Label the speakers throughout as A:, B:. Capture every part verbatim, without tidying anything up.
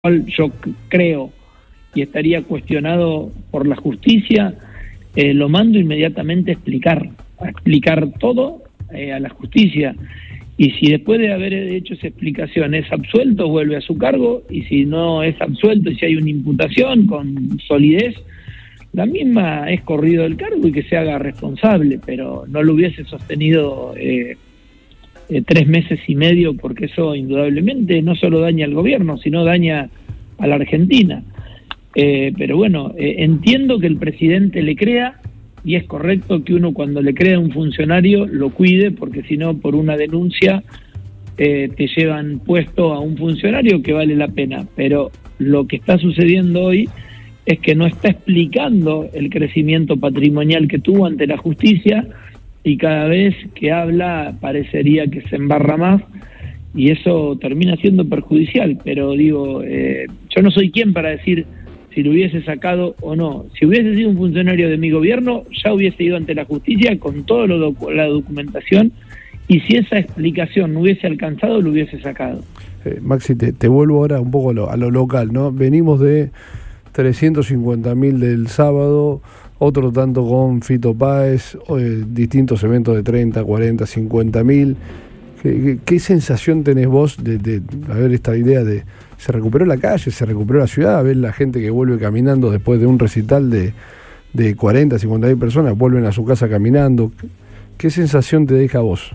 A: cual yo creo y estaría cuestionado por la justicia, eh, lo mando inmediatamente a explicar, a explicar todo eh, a la justicia. Y si después de haber hecho esa explicación es absuelto, vuelve a su cargo, y si no es absuelto y si hay una imputación con solidez, la misma es corrido del cargo y que se haga responsable, pero no lo hubiese sostenido eh, eh, tres meses y medio, porque eso indudablemente no solo daña al gobierno, sino daña a la Argentina. Eh, pero bueno, eh, entiendo que el presidente le crea, y es correcto que uno cuando le crea a un funcionario lo cuide, porque si no, por una denuncia eh, te llevan puesto a un funcionario que vale la pena. Pero lo que está sucediendo hoy es que no está explicando el crecimiento patrimonial que tuvo ante la justicia, y cada vez que habla parecería que se embarra más, y eso termina siendo perjudicial. Pero digo, eh, yo no soy quien para decir si lo hubiese sacado o no. Si hubiese sido un funcionario de mi gobierno, ya hubiese ido ante la justicia con toda docu la documentación, y si esa explicación no hubiese alcanzado, lo hubiese sacado.
B: Eh, Maxi, te, te vuelvo ahora un poco a lo, a lo local, ¿no? Venimos de trescientos cincuenta mil del sábado, otro tanto con Fito Páez, eh, distintos eventos de treinta, cuarenta, cincuenta mil. ¿Qué, qué, qué sensación tenés vos de, de a ver esta idea de se recuperó la calle, se recuperó la ciudad, a ver la gente que vuelve caminando después de un recital de, de cuarenta, cincuenta mil personas, vuelven a su casa caminando? ¿Qué sensación te deja a vos?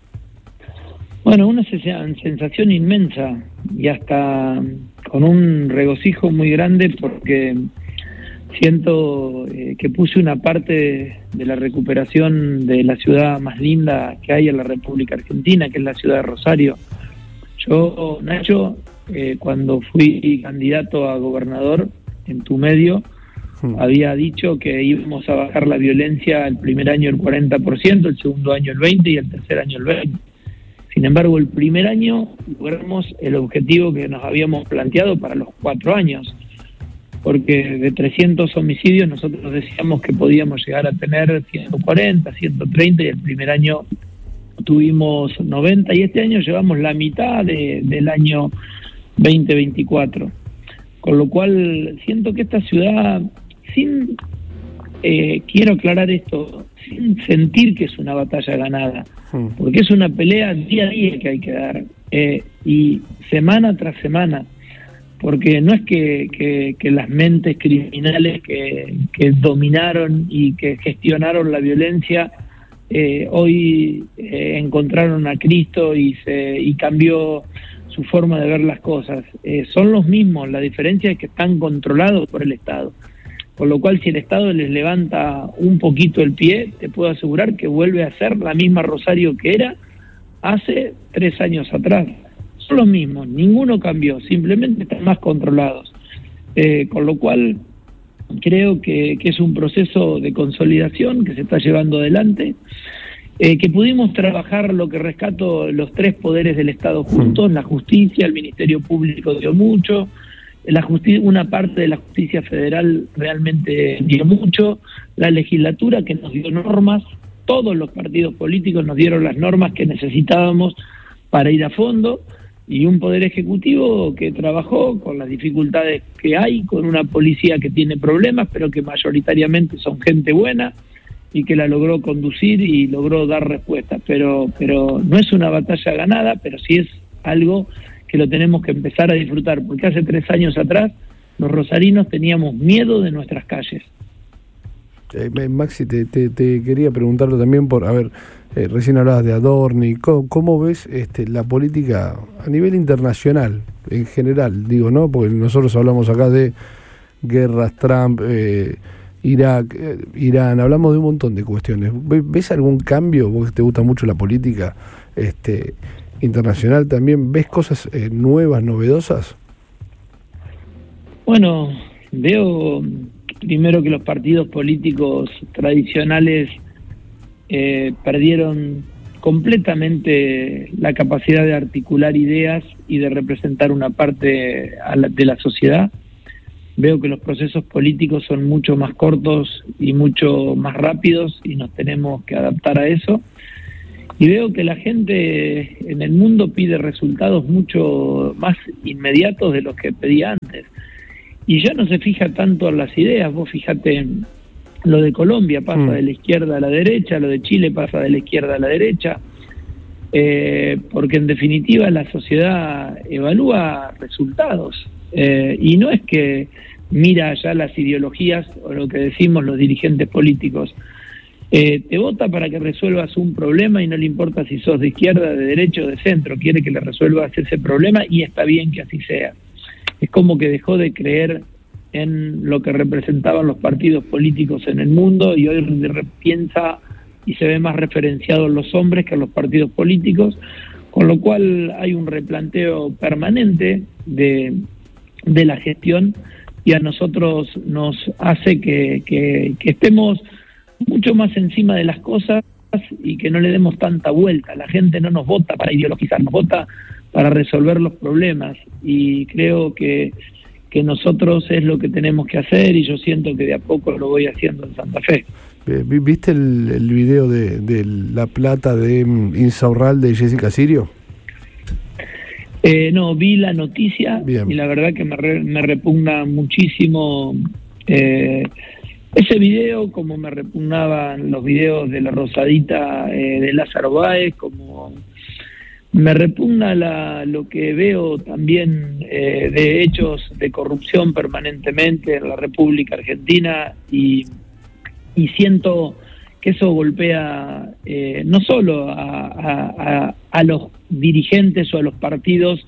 A: Bueno, una sensación inmensa, y hasta con un regocijo muy grande, porque siento eh, que puse una parte de, de la recuperación de la ciudad más linda que hay en la República Argentina, que es la ciudad de Rosario. Yo, Nacho, eh, cuando fui candidato a gobernador en tu medio, hmm. había dicho que íbamos a bajar la violencia el primer año el cuarenta por ciento, el segundo año el veinte por ciento y el tercer año el veinte por ciento. Sin embargo, el primer año logramos el objetivo que nos habíamos planteado para los cuatro años, porque de trescientos homicidios nosotros decíamos que podíamos llegar a tener ciento cuarenta, ciento treinta, y el primer año tuvimos noventa, y este año llevamos la mitad de, del año veinte veinticuatro. Con lo cual siento que esta ciudad, sin eh, quiero aclarar esto, sin sentir que es una batalla ganada, porque es una pelea día a día que hay que dar, eh, y semana tras semana, porque no es que, que, que las mentes criminales que, que dominaron y que gestionaron la violencia eh, hoy eh, encontraron a Cristo y, se, y cambió su forma de ver las cosas. Eh, son los mismos, la diferencia es que están controlados por el Estado. Con lo cual, si el Estado les levanta un poquito el pie, te puedo asegurar que vuelve a ser la misma Rosario que era hace tres años atrás. Son los mismos, ninguno cambió, simplemente están más controlados. Eh, con lo cual, creo que, que es un proceso de consolidación que se está llevando adelante, eh, que pudimos trabajar, lo que rescato, los tres poderes del Estado juntos, la justicia, el Ministerio Público dio mucho, la justicia, una parte de la justicia federal realmente dio mucho, la legislatura que nos dio normas, todos los partidos políticos nos dieron las normas que necesitábamos para ir a fondo, y un poder ejecutivo que trabajó con las dificultades que hay, con una policía que tiene problemas, pero que mayoritariamente son gente buena y que la logró conducir y logró dar respuestas. Pero, pero no es una batalla ganada, pero sí es algo que lo tenemos que empezar a disfrutar, porque hace tres años atrás los rosarinos teníamos miedo de nuestras calles.
B: Eh, Maxi, te, te, te quería preguntarlo también por, a ver, eh, recién hablabas de Adorni, ¿cómo, cómo ves este, la política a nivel internacional, en general, digo, ¿no? Porque nosotros hablamos acá de guerras, Trump, eh, Irak, eh, Irán, hablamos de un montón de cuestiones. ¿Ves algún cambio? Vos que te gusta mucho la política este, internacional también, ¿ves cosas eh, nuevas, novedosas?
A: Bueno, veo primero que los partidos políticos tradicionales eh, perdieron completamente la capacidad de articular ideas y de representar una parte a la, de la sociedad. Veo que los procesos políticos son mucho más cortos y mucho más rápidos, y nos tenemos que adaptar a eso. y veo que la gente en el mundo pide resultados mucho más inmediatos de los que pedía antes. Y ya no se fija tanto en las ideas. Vos fíjate, lo de Colombia pasa mm. de la izquierda a la derecha, lo de Chile pasa de la izquierda a la derecha, eh, porque en definitiva la sociedad evalúa resultados, eh, y no es que mira ya las ideologías o lo que decimos los dirigentes políticos. Eh, te vota para que resuelvas un problema y no le importa si sos de izquierda, de derecha o de centro, quiere que le resuelvas ese problema y está bien que así sea. Es como que dejó de creer en lo que representaban los partidos políticos en el mundo y hoy piensa y se ve más referenciado en los hombres que en los partidos políticos, con lo cual hay un replanteo permanente de, de la gestión y a nosotros nos hace que, que, que estemos mucho más encima de las cosas y que no le demos tanta vuelta. La gente no nos vota para ideologizar, nos vota para resolver los problemas y creo que, que nosotros es lo que tenemos que hacer y yo siento que de a poco lo voy haciendo en Santa Fe.
B: ¿Viste el, el video de, de La Plata de Insaurral de Jessica Sirio?
A: Eh, no, vi la noticia. Bien. Y la verdad que me, re, me repugna muchísimo eh, ese video, como me repugnaban los videos de la Rosadita eh, de Lázaro Báez, como me repugna la, lo que veo también eh, de hechos de corrupción permanentemente en la República Argentina y, y siento que eso golpea eh, no solo a, a, a los dirigentes o a los partidos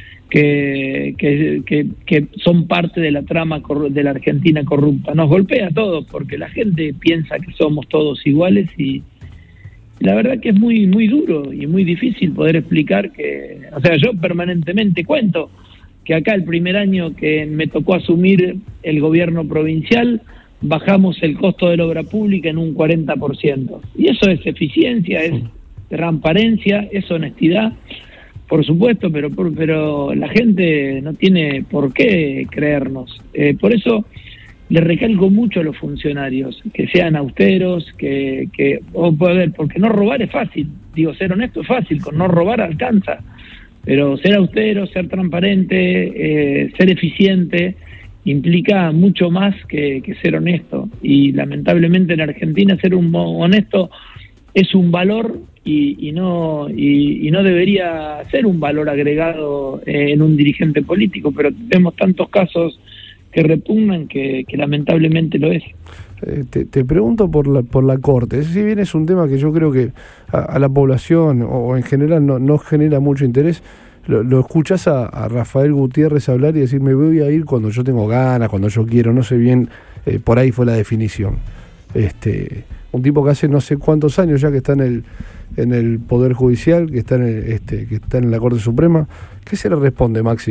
A: que, que, que, que son parte de la trama de la Argentina corrupta, nos golpea a todos porque la gente piensa que somos todos iguales y la verdad que es muy muy duro y muy difícil poder explicar que, o sea, yo permanentemente cuento que acá el primer año que me tocó asumir el gobierno provincial bajamos el costo de la obra pública en un cuarenta por ciento. Y eso es eficiencia, es transparencia, es honestidad, por supuesto, pero pero la gente no tiene por qué creernos. Eh, por eso le recalco mucho a los funcionarios, que sean austeros, que, que o puede ver, porque no robar es fácil, digo, ser honesto es fácil, con no robar alcanza, pero ser austero, ser transparente, eh, ser eficiente, implica mucho más que, que ser honesto, y lamentablemente en Argentina ser un honesto es un valor y, y no y, y no debería ser un valor agregado eh, en un dirigente político, pero tenemos tantos casos que repugnan que, que lamentablemente lo es.
B: Eh, te, te pregunto por la por la Corte, si bien es un tema que yo creo que a, a la población o, o en general no, no genera mucho interés. Lo, lo escuchás a, a Rafael Gutiérrez hablar y decir, me voy a ir cuando yo tengo ganas, cuando yo quiero, no sé bien, eh, por ahí fue la definición. Este, un tipo que hace no sé cuántos años ya que está en el en el Poder Judicial, que está en el, este, que está en la Corte Suprema. ¿Qué se le responde, Maxi?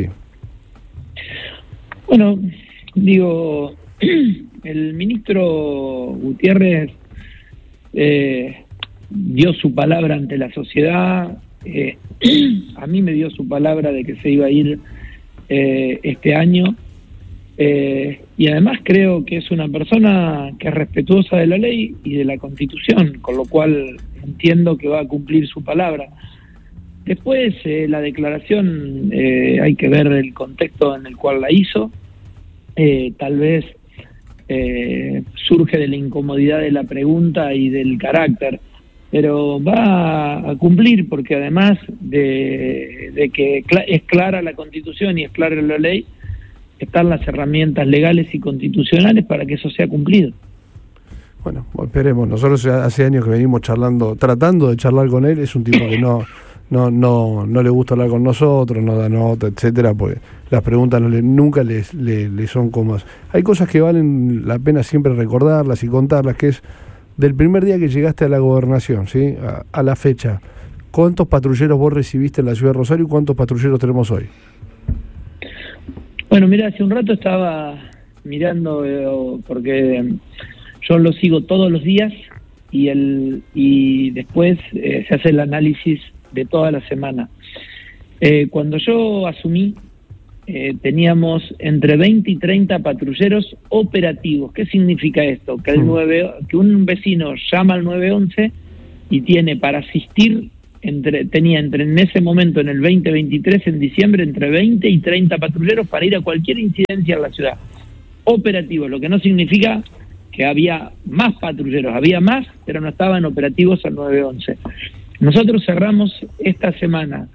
A: Bueno, digo, el ministro Gutiérrez eh, dio su palabra ante la sociedad. Eh, a mí me dio su palabra de que se iba a ir eh, este año eh, y además creo que es una persona que es respetuosa de la ley y de la Constitución, con lo cual entiendo que va a cumplir su palabra. Después eh, la declaración eh, hay que ver el contexto en el cual la hizo, eh, tal vez eh, surge de la incomodidad de la pregunta y del carácter, pero va a cumplir porque además de, de que es clara la Constitución y es clara la ley, están las herramientas legales y constitucionales para que eso sea cumplido.
B: Bueno, esperemos. Nosotros hace años que venimos charlando, tratando de charlar con él. Es un tipo que no no no no le gusta hablar con nosotros, no da nota, etcétera, pues las preguntas no le, nunca les le, le son cómodas. Hay cosas que valen la pena siempre recordarlas y contarlas, que es del primer día que llegaste a la gobernación, ¿sí? A, a la fecha, ¿cuántos patrulleros vos recibiste en la ciudad de Rosario y cuántos patrulleros tenemos hoy?
A: Bueno, mira, hace un rato estaba mirando, eh, porque yo lo sigo todos los días y el y después eh, se hace el análisis de toda la semana. Eh, cuando yo asumí, Eh, teníamos entre veinte y treinta patrulleros operativos. ¿Qué significa esto? Que el nueve, que un vecino llama al nueve once y tiene para asistir entre, tenía entre en ese momento, en el veinte veintitrés, en diciembre, entre veinte y treinta patrulleros para ir a cualquier incidencia en la ciudad. Operativo, lo que no significa que había más patrulleros, había más, pero no estaban operativos al nueve once. Nosotros cerramos esta semana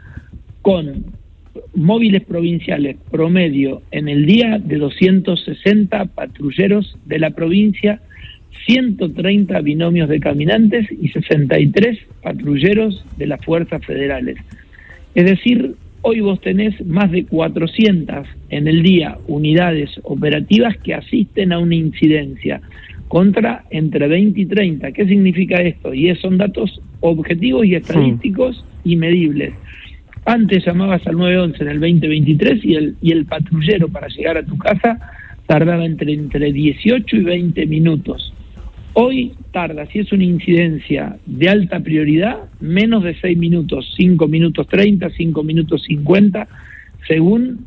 A: con móviles provinciales promedio en el día de doscientos sesenta patrulleros de la provincia, ciento treinta binomios de caminantes y sesenta y tres patrulleros de las fuerzas federales. Es decir, hoy vos tenés más de cuatrocientas en el día unidades operativas que asisten a una incidencia, contra entre veinte y treinta. ¿Qué significa esto? Y son datos objetivos y estadísticos sí. y medibles. Antes llamabas al nueve once en el veinte veintitrés y el, y el patrullero para llegar a tu casa tardaba entre, entre dieciocho y veinte minutos. Hoy tarda, si es una incidencia de alta prioridad, menos de seis minutos, cinco minutos treinta, cinco minutos cincuenta, según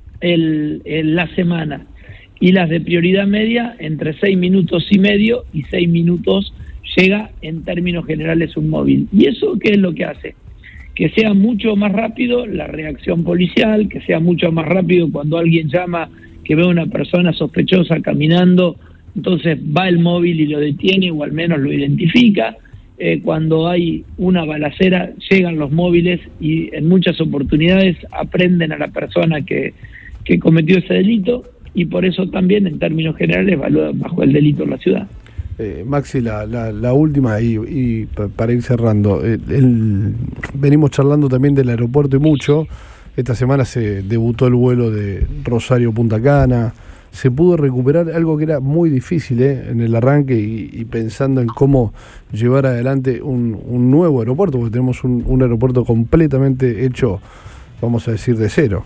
A: el, el, la semana. Y las de prioridad media, entre seis minutos y medio y seis minutos llega en términos generales un móvil. ¿Y eso qué es lo que hace? Que sea mucho más rápido la reacción policial, que sea mucho más rápido cuando alguien llama que ve a una persona sospechosa caminando, entonces va el móvil y lo detiene o al menos lo identifica. Eh, cuando hay una balacera llegan los móviles y en muchas oportunidades aprenden a la persona que, que cometió ese delito, y por eso también en términos generales evalúa bajo el delito en la ciudad.
B: Eh, Maxi, la, la, la última y, y para ir cerrando, el, el, venimos charlando también del aeropuerto y mucho. Esta semana se debutó el vuelo de Rosario Punta Cana, se pudo recuperar algo que era muy difícil ¿eh? en el arranque y, y pensando en cómo llevar adelante un, un nuevo aeropuerto, porque tenemos un, un aeropuerto completamente hecho, vamos a decir, de cero.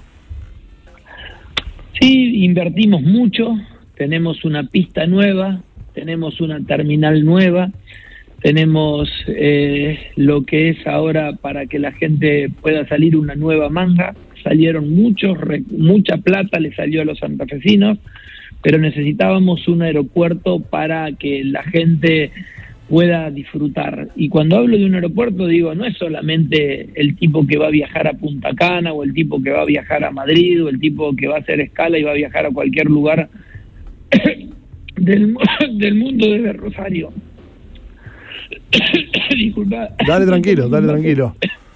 A: Sí, invertimos mucho, tenemos una pista nueva, tenemos una terminal nueva, tenemos eh, lo que es ahora para que la gente pueda salir una nueva manga. Salieron muchos, re, mucha plata le salió a los santafesinos, pero necesitábamos un aeropuerto para que la gente pueda disfrutar. Y cuando hablo de un aeropuerto digo, no es solamente el tipo que va a viajar a Punta Cana o el tipo que va a viajar a Madrid o el tipo que va a hacer escala y va a viajar a cualquier lugar del, del mundo desde Rosario. Disculpa.
B: Dale tranquilo, dale tranquilo.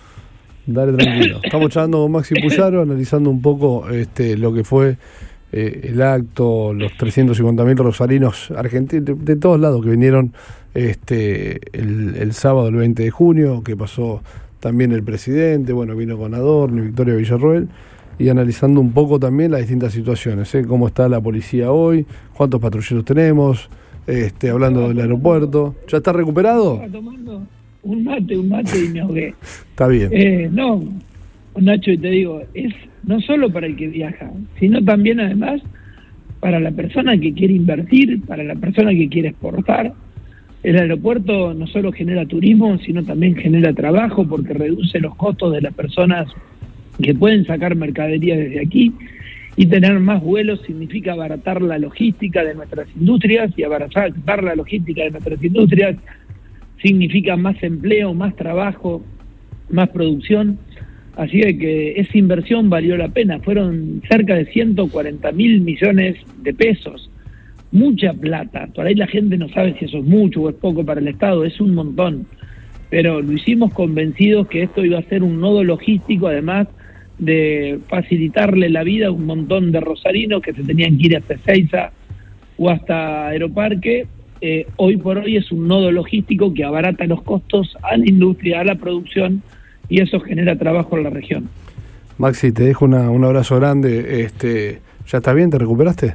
B: Dale tranquilo. Estamos charlando con Maxi Puyaro, analizando un poco este, lo que fue eh, el acto, los trescientos cincuenta mil rosarinos argentinos de, de todos lados que vinieron este el, el sábado, el veinte de junio, que pasó también el presidente, bueno, vino con Adorno y Victoria Villarroel, y analizando un poco también las distintas situaciones, ¿eh? Cómo está la policía hoy, cuántos patrulleros tenemos, este, hablando del aeropuerto. ¿Ya está recuperado?
A: Estaba tomando un mate, un mate y me ahogué.
B: Está bien.
A: Eh, no, Nacho, y te digo, es no solo para el que viaja, sino también además para la persona que quiere invertir, para la persona que quiere exportar. El aeropuerto no solo genera turismo, sino también genera trabajo porque reduce los costos de las personas que pueden sacar mercadería desde aquí, y tener más vuelos significa abaratar la logística de nuestras industrias, y abaratar la logística de nuestras industrias significa más empleo, más trabajo, más producción. Así que esa inversión valió la pena, fueron cerca de ciento cuarenta mil millones de pesos. Mucha plata, por ahí la gente no sabe si eso es mucho o es poco para el Estado, es un montón, pero lo hicimos convencidos que esto iba a ser un nodo logístico, además de facilitarle la vida a un montón de rosarinos que se tenían que ir hasta Ezeiza o hasta Aeroparque. Eh, hoy por hoy es un nodo logístico que abarata los costos a la industria, a la producción, y eso genera trabajo en la región.
B: Maxi, te dejo una, un abrazo grande. Este, ¿ya estás bien? ¿Te recuperaste?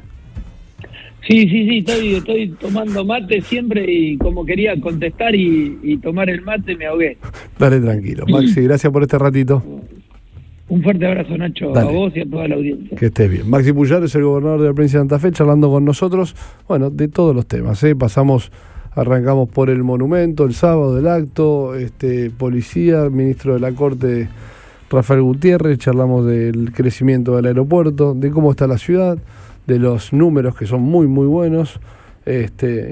A: Sí, sí, sí, estoy, estoy tomando mate siempre y como quería contestar y, y tomar el mate me ahogué.
B: Dale tranquilo. Maxi, gracias por este ratito.
A: Un fuerte abrazo, Nacho, Dale. A vos y a toda la audiencia.
B: Que estés bien. Maxi Puyaro es el gobernador de la provincia de Santa Fe, charlando con nosotros, bueno, de todos los temas, ¿eh? Pasamos, arrancamos por el monumento, el sábado del acto, este policía, ministro de la Corte, Rafael Gutiérrez, charlamos del crecimiento del aeropuerto, de cómo está la ciudad, de los números que son muy muy buenos, Este,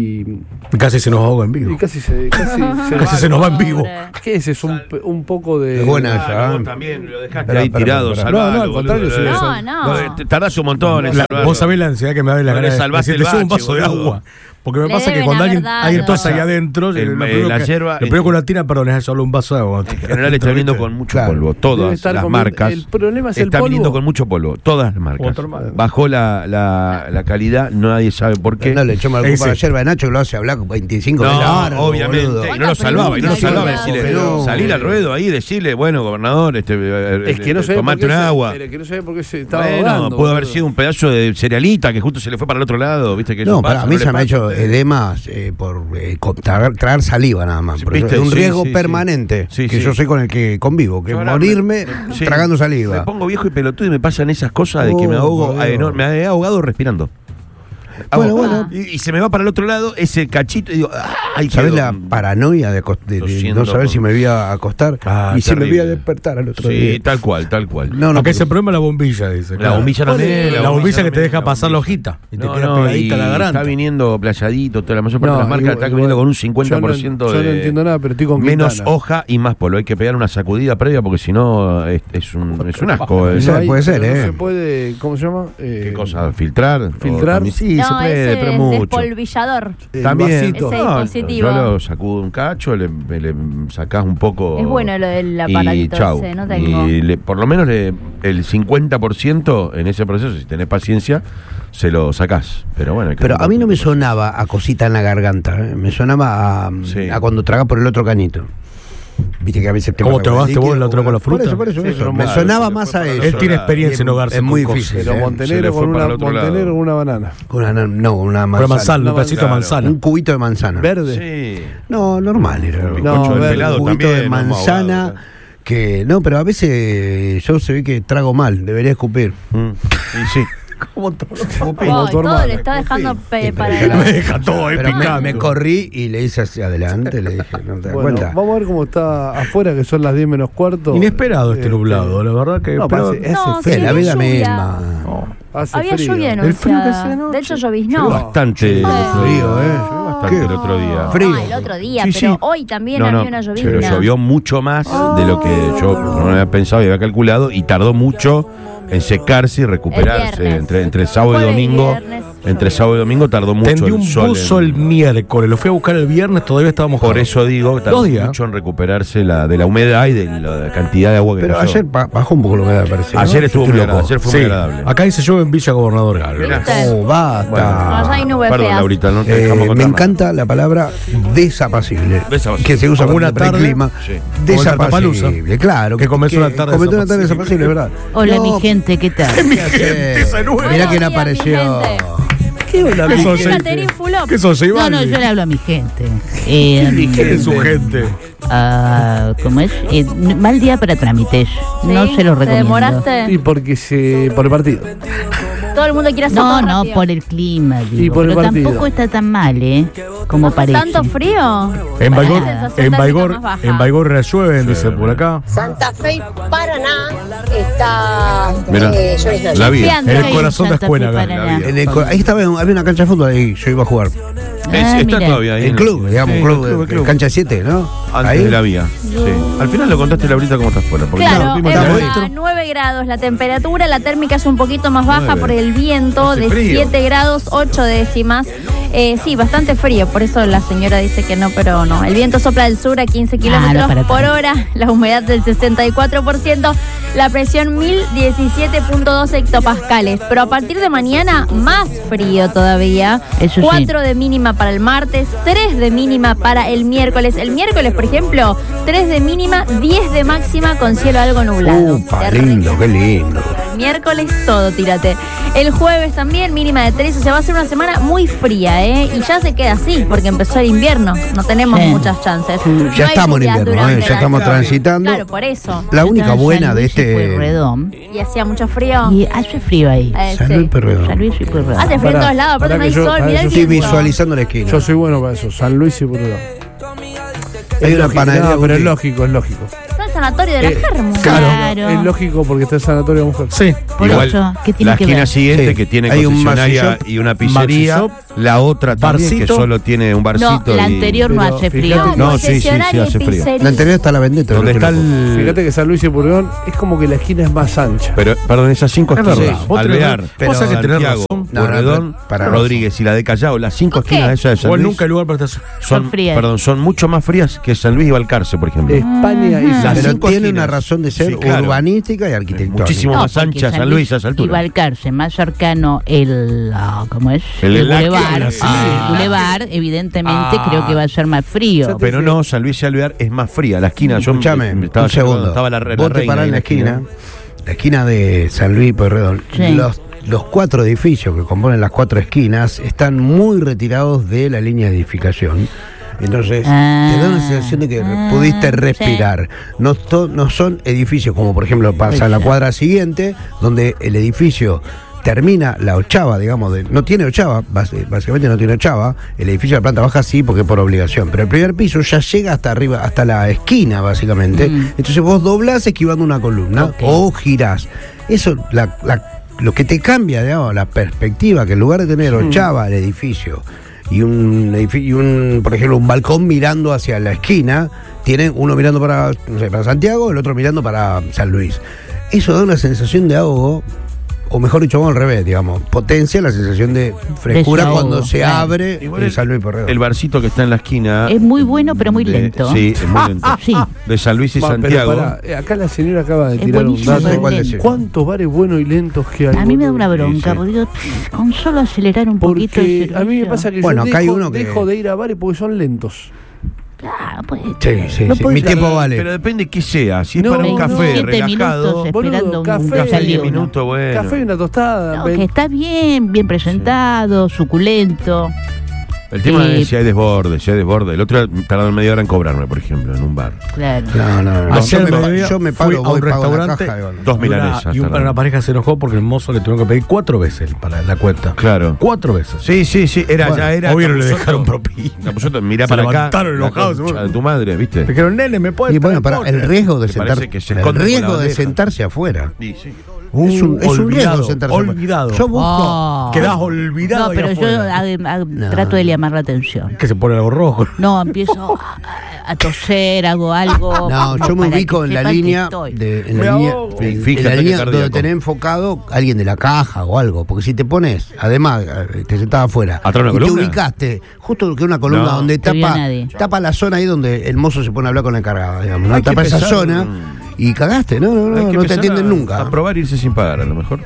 B: y
C: casi se nos ahoga en vivo.
B: Y casi se, casi se,
C: casi se nos va en vivo.
B: ¿Qué es? Es un, un poco de.
D: Es buena esa.
E: Ah, también lo dejaste ahí tirado, salvalo.
B: No, no, al contrario.
E: Boludo,
B: no,
E: no. no. Tardás un montón en salvarlo.
C: Vos sabés la ansiedad que me da de la
E: no
C: gana de
E: salvaste
C: decirle, un vaso de agua. Porque me
F: Le
C: pasa que cuando alguien, alguien tosa ahí adentro,
E: el,
C: lo
E: el, la
C: que,
E: yerba.
C: lo primero que uno tira, perdón, es solo un vaso de agua.
E: En general está viniendo con mucho claro. polvo. Todas las comiendo, marcas.
B: El problema es
E: el
B: está
E: polvo. viniendo con mucho polvo. Todas las marcas. Bajó la, la, la calidad, nadie sabe por qué.
D: No le echó mal culpa a la yerba de Nacho que lo hace hablar con veinticinco
E: no,
D: de largo,
E: obviamente.
D: Boludo.
E: Y no lo salvaba, y no lo salvaba. Decirle,
D: pero,
E: salir al ruedo ahí, decirle, bueno, gobernador, este,
B: es que no
E: tomate un agua.
B: Es que no sabía por qué se estaba
E: bueno,
B: ahogando.
E: Pudo haber sido un pedazo de cerealita que justo se le fue para el otro lado. ¿Viste que
D: no, para mí se me ha hecho edemas eh, por eh, traer, traer saliva nada más. Es un riesgo sí, sí, permanente sí. que sí. yo sé con el que convivo, que es morirme me, sí. tragando saliva.
E: Me pongo viejo y pelotudo y me pasan esas cosas de que me ahogo, oh, eh, no, me he ahogado respirando.
D: Bueno, bueno.
E: Y, y se me va para el otro lado ese cachito y digo, ¡ay!
D: ¿Sabes la paranoia de, de, de no saber si me voy a acostar ah, y terrible. si me voy a despertar al otro
E: sí,
D: día?
E: Sí, tal cual, tal cual.
C: No, no, Acá ese problema es la bombilla, dice.
E: La claro. bombilla también.
C: La, la bombilla que te deja pasar la hojita y te no, queda no, pegadita a la garganta.
E: Está viniendo playadito, toda la mayor parte no, de las marcas igual, está viniendo con un cincuenta por ciento
B: yo no,
E: de.
B: Yo no entiendo nada, pero estoy con
E: menos
B: Quintana.
E: hoja y más polvo. Hay que pegar una sacudida previa porque si no es, es, un, es un asco.
D: No, puede ser, ¿eh?
B: No se puede, ¿cómo se llama?
E: ¿Qué cosa? ¿Filtrar?
B: ¿Filtrar?
E: Sí, se puede, pero mucho.
F: Despolvillador.
E: También.
F: Ese dispositivo.
E: Yo lo sacudo un cacho, le, le sacás un poco.
F: Es bueno lo del aparatito
E: y chau.
F: ese, no tengo.
E: Y le, por lo menos le, el cincuenta por ciento en ese proceso, si tenés paciencia, se lo sacás. Pero bueno.
D: Pero a mí no me sonaba a cosita en la garganta, ¿eh? Me sonaba a, sí. a cuando tragás por el otro cañito. Viste que a veces te
C: ¿Cómo te vas? ¿Te vos la otra con la fruta?
D: Por eso, por eso,
E: sí,
D: eso. Me sonaba más a eso.
C: Él tiene experiencia en hogarse.
D: Es muy difícil.
B: Pero Montenegro con una, Montenegro con una banana.
D: Una, no, una manzana.
C: Una manzana, un pedacito de manzana.
D: Un cubito de manzana.
B: ¿Verde?
E: Sí.
D: No, normal era.
E: No,
D: verde, un cubito de manzana. Que no, pero a veces yo se ve que trago mal. Debería escupir.
E: Mm. Y sí.
F: Como todo, como oh, todo le está dejando pe para
C: me deja todo
D: pero me, me corrí y le hice hacia adelante, le dije, ¿no te das
B: bueno,
D: cuenta?
B: Vamos a ver cómo está afuera, que son las diez menos cuarto.
C: Inesperado este nublado, la verdad que
B: no,
C: pero,
B: parece,
F: no,
B: hace
F: sí,
D: la vida
F: lluvia.
D: misma.
B: No, hace
F: había
B: frío.
F: lluvia
B: El frío que hace
F: de hecho lloviznó.
E: Bastante
F: oh.
D: frío, eh.
E: Bastante el otro día.
D: Frío.
F: Ah, el otro día,
E: sí,
F: pero
E: sí.
F: hoy también
E: no,
F: había
E: no,
F: una llovizna.
E: Pero llovió mucho más oh. de lo que yo no había pensado y había calculado y tardó mucho en secarse y recuperarse entre, entre sábado y domingo. Entre sábado y domingo tardó mucho.
C: Tendí un
E: el sol
C: buzo
E: en...
C: el miércoles, lo fui a buscar el viernes, todavía estábamos.
E: Por eso digo, tardó mucho en recuperarse la, de la humedad y de la cantidad de agua que
D: pero
E: cayó.
D: ayer bajó un poco la humedad, parece.
E: Ayer
D: ¿no?
E: estuvo muy agradable. Ayer fue
C: sí.
E: muy agradable.
C: Acá dice yo en Villa Gobernador Galo.
D: Oh, basta.
E: Bueno,
F: allá hay nubes
E: perdón,
F: feas.
E: Laurita, no te
D: eh,
E: dejamos
D: me encanta la palabra desapacible,
E: desapacible.
D: que se usa
C: como
D: una
C: tarde,
D: clima.
E: Sí.
D: Desapacible, claro.
C: Que comenzó una tarde
D: comenzó una tarde desapacible, ¿verdad?
G: Hola,
D: no,
G: mi gente, ¿qué tal?
C: Mi gente, esa nueva.
D: Mirá quién apareció.
C: ¿Qué hola,
F: ¿Qué
C: sos?
F: ¿Qué
C: sos,
G: No, no, yo le hablo a mi gente. Eh,
C: ¿Quién es su gente?
G: Uh, ¿Cómo es? Eh, mal día para trámites.
F: ¿Sí?
G: No se lo recomiendo.
F: ¿Te demoraste?
B: Y porque se por el partido.
F: Todo el mundo quiere hacer
G: No,
F: todo
G: no,
F: rápido.
G: por el clima. Digo.
B: Y por el
G: pero
B: partido.
G: tampoco está tan mal, ¿eh? Como parece.
F: ¿Tanto frío?
C: En Baigor,
F: La sensación
C: en
F: térmica
C: Baigor,
F: más baja.
C: en Baigor llueve, dice por acá.
H: Santa Fe y Paraná está
E: Mirá,
H: eh, lloviznando.
E: la vida.
C: En el corazón de Escuela acá.
D: En el, ahí estaba, había una cancha de fútbol ahí, yo iba a jugar.
E: Es,
G: Ah,
E: está
G: mira.
E: todavía ahí.
D: El
E: en
D: club,
E: la-
D: digamos,
E: sí,
D: un club,
E: el club, el club.
D: cancha siete, ¿no?
E: Antes
D: Ahí.
E: de la vía. Sí. Al final lo contaste, Laurita, cómo estás fuera. Porque
F: Claro,
E: no,
F: es
E: vimos la
F: verdad,
E: vez.
F: nueve grados la temperatura, la térmica es un poquito más baja
E: nueve.
F: por el viento
E: Hace
F: de
E: frío.
F: siete grados, ocho décimas. Eh, sí, bastante frío, por eso la señora dice que no, pero no. El viento sopla del sur a quince kilómetros
G: para
F: por
G: tanto.
F: hora, la humedad del sesenta y cuatro por ciento, la presión mil diecisiete punto dos hectopascales. Pero a partir de mañana, más frío todavía.
G: Eso sí.
F: cuatro de mínima para el martes, tres de mínima para el miércoles. El miércoles, por ejemplo, tres de mínima, diez de máxima con cielo algo nublado.
D: Upa,
F: Terrible.
D: lindo, qué lindo.
F: Miércoles todo, tírate. El jueves también, mínima de tres, o sea, va a ser una semana muy fría, ¿eh? Y ya se queda así, porque empezó el invierno. No tenemos
G: Sí.
F: muchas chances.
D: Ya
F: No hay
D: estamos en
F: lluvias
D: invierno,
F: durante
D: ¿eh? Ya
F: la-
D: estamos transitando.
F: Claro, por eso.
D: La única
G: Estaba en
D: buena
G: San
D: de
G: Luis y
D: este.
G: Pueyrredón,
F: Y hacía mucho frío.
G: y hace frío ahí.
F: Eh,
D: San
F: sí.
D: Luis Pueyrredón.
G: San Luis y Pueyrredón.
F: Hace frío en
B: Pará,
F: todos lados, aparte
B: pará
F: no
B: que
F: hay
B: yo-
F: sol,
B: pará,
F: mirá
B: yo
F: el
D: Estoy
F: viento.
D: visualizando la esquina.
B: Yo soy bueno para eso. San Luis y Purredón.
D: Hay una panadería.
B: No, pero es
D: que-
B: lógico, es lógico.
F: ¿Sabes sanatorio de la
B: Eh,
F: Germu.
B: Claro,
G: Claro.
B: es lógico porque está el sanatorio de mujer.
C: Sí.
G: Por
E: Igual,
G: eso, ¿qué tiene
E: la
G: que
E: esquina
G: ver?
E: siguiente
D: Sí.
E: que tiene
D: Hay un
E: concesionaria
D: Maxi Shop,
E: y una pizzería,
C: Maxi
E: la otra también que
C: barcito.
E: solo tiene un barcito.
G: No, la
E: y-
G: anterior no
B: Pero
G: hace
B: fíjate
G: frío.
B: que-
E: No, sí, sí, sí,
F: concesionaria y
E: hace frío.
F: pizzería.
D: La anterior está la vendetta.
E: ¿Dónde
D: creo
E: está
D: que no.
E: el...?
B: Fíjate que San Luis y Purgón es como que la esquina es más ancha.
E: Pero, perdón, esas cinco
C: Es
E: esquinas,
C: verdad. Vos tenés-
E: Alvear,
C: vos sabés que tenés
E: Santiago,
C: razón.
D: No, no,
E: Pueyrredón,
D: pero- para-
E: Rodríguez y la de Callao, las cinco
F: ¿Por qué?
E: esquinas de esas de San
C: Vos
E: Luis
C: nunca hay lugar para estar.
E: son,
G: Son frías.
E: perdón, son mucho más frías que San Luis y Balcarce, por ejemplo.
B: España y
E: Las
B: San
D: Pero
E: cinco
D: tiene
E: esquinas.
D: una razón de ser
E: Sí, claro.
D: urbanística y arquitectónica.
E: Muchísimo
G: No,
E: más
G: porque
E: ancha San Luis a esa altura.
G: Y Balcarce, más cercano el, ah, ¿cómo es?
E: El enlace,
G: Boulevard.
E: sí.
G: Ah, el Boulevard, evidentemente, creo que va a ser más frío.
E: Pero no, San Luis y Alvear es más fría. La esquina, yo
D: Escúchame,
E: me estaba
D: un segundo.
E: Estaba la, la
D: Vos te
E: reina
D: parás
E: ahí
D: en la esquina, la esquina de San Luis y Pueyrredón.
G: Sí.
D: Los, los cuatro edificios que componen las cuatro esquinas están muy retirados de la línea de edificación. Entonces,
G: Ah,
D: te da una sensación de que
G: ah,
D: pudiste respirar. No, to- no son edificios como, por ejemplo, pasa en la cuadra siguiente, donde el edificio termina la ochava, digamos, de, no tiene ochava, bas- básicamente no tiene ochava, el edificio de la planta baja sí, porque por obligación, pero el primer piso ya llega hasta arriba, hasta la esquina, básicamente.
G: Mm.
D: Entonces vos doblás esquivando una columna
G: Ok.
D: o girás. Eso, la, la- lo que te cambia, digamos, la perspectiva, que en lugar de tener ochava el edificio y un, edifi- y un, por ejemplo, un balcón mirando hacia la esquina, tienen uno mirando para, no sé, para Santiago, el otro mirando para San Luis. Eso da una sensación de ahogo, o mejor dicho, vamos al revés, digamos, potencia la sensación de frescura
G: Desahogo,
D: cuando se
G: claro.
D: abre
E: Igual
D: el
E: el-
D: San Luis Pueyrredón.
E: El barcito que está en la esquina.
G: Es muy bueno, pero muy
E: de-
G: lento.
E: Sí, es muy lento.
G: Sí.
E: De San Luis y
B: Va, pero
E: Santiago.
B: pará, eh, acá la señora acaba de
G: Es
B: tirar un
G: buenísimo,
B: dato.
G: pero
D: ¿Cuál
G: lento.
D: decís?
B: ¿Cuántos bares buenos y lentos que hay?
G: A mí me da
B: boludo?
G: una bronca,
E: sí.
G: porque digo, con solo acelerar un poquito el
B: Porque a mí me
G: servicio.
B: pasa que
D: Bueno,
B: yo
D: acá hay
B: dejo,
D: uno que-
B: dejo de ir a bares porque son lentos.
G: Claro, pues.
D: Sí, sí,
B: No
D: sí.
B: podés
D: Mi tiempo
B: ganar,
D: vale.
E: Pero depende qué sea. Si es
B: No,
E: para un
B: no.
E: café
G: veintisiete
E: relajado.
G: minutos
B: Boludo,
G: esperando un
B: café,
E: Un café de
G: desayuno.
E: diez minutos, bueno.
B: Café y una tostada.
G: No,
B: ven-
G: que está bien, bien presentado, suculento.
E: El tema
G: Eh,
E: es si hay desborde, si hay desborde. El otro tardaron media hora en cobrarme, por ejemplo, en un bar.
G: Claro.
D: No, no, no.
C: Ayer
D: Yo me, pa-
C: mediodía
D: yo me
C: fui
D: paro,
C: a
D: voy,
C: un
D: pago la
C: restaurante,
D: caja y bueno.
E: Dos
C: Y una,
E: milanesas.
C: y un-
E: tardaron.
C: una pareja se enojó porque el mozo le tuvieron que pedir cuatro veces para la cuenta.
E: Claro.
C: Cuatro veces.
E: Sí, sí, sí. Era,
D: Bueno,
E: ya era.
C: obvio no le
E: Capusotto.
C: dejaron propina.
E: Capusotto, mirá
C: Se
E: para acá.
C: levantaron
E: la
C: enojados,
E: concha
C: seguro.
E: de tu madre, ¿viste?
C: Me dijeron, nene, ¿me puedes
D: Y bueno,
C: traer
D: para el
C: postre?"
D: riesgo de
E: Me parece
D: sentar,
E: que se
D: el
E: esconde con
D: riesgo
E: la
D: de
E: bandeja.
D: sentarse afuera.
E: Sí, sí.
D: Es un, es un riesgo
C: olvidado,
D: sentarse
C: olvidado.
D: afuera. Yo busco.
G: Oh.
C: Quedás olvidado
G: No,
C: ahí
G: pero yo
C: afuera.
G: ah, ah,
D: No.
G: trato de llamar la atención.
C: Que se pone algo rojo.
G: No, empiezo a, a toser, hago algo.
D: No, yo me
G: para
D: ubico
G: que
D: en la
G: sepan que
D: línea,
G: estoy.
D: de, en
C: Me
D: la línea,
C: ahogo.
D: en-
E: Fíjate
D: en la
E: que
D: línea
E: cardíaco.
D: donde tenés enfocado alguien de la caja o algo. Porque si te pones, además, eh, te sentás afuera
E: ¿Atrás de una
D: y te
E: columna?
D: ubicaste justo que una columna
E: No.
D: donde
G: Te vio
D: tapa,
G: nadie.
D: tapa la zona ahí donde el mozo se pone a hablar con la encargada, digamos, ¿no?
E: Hay que
D: Tapa esa
E: empezar,
D: zona
E: mm.
D: y cagaste, no, no,
E: Hay
D: no,
E: que
D: no te
E: empezar
D: atienden
E: a-
D: nunca.
E: A probar irse sin pagar, a lo mejor.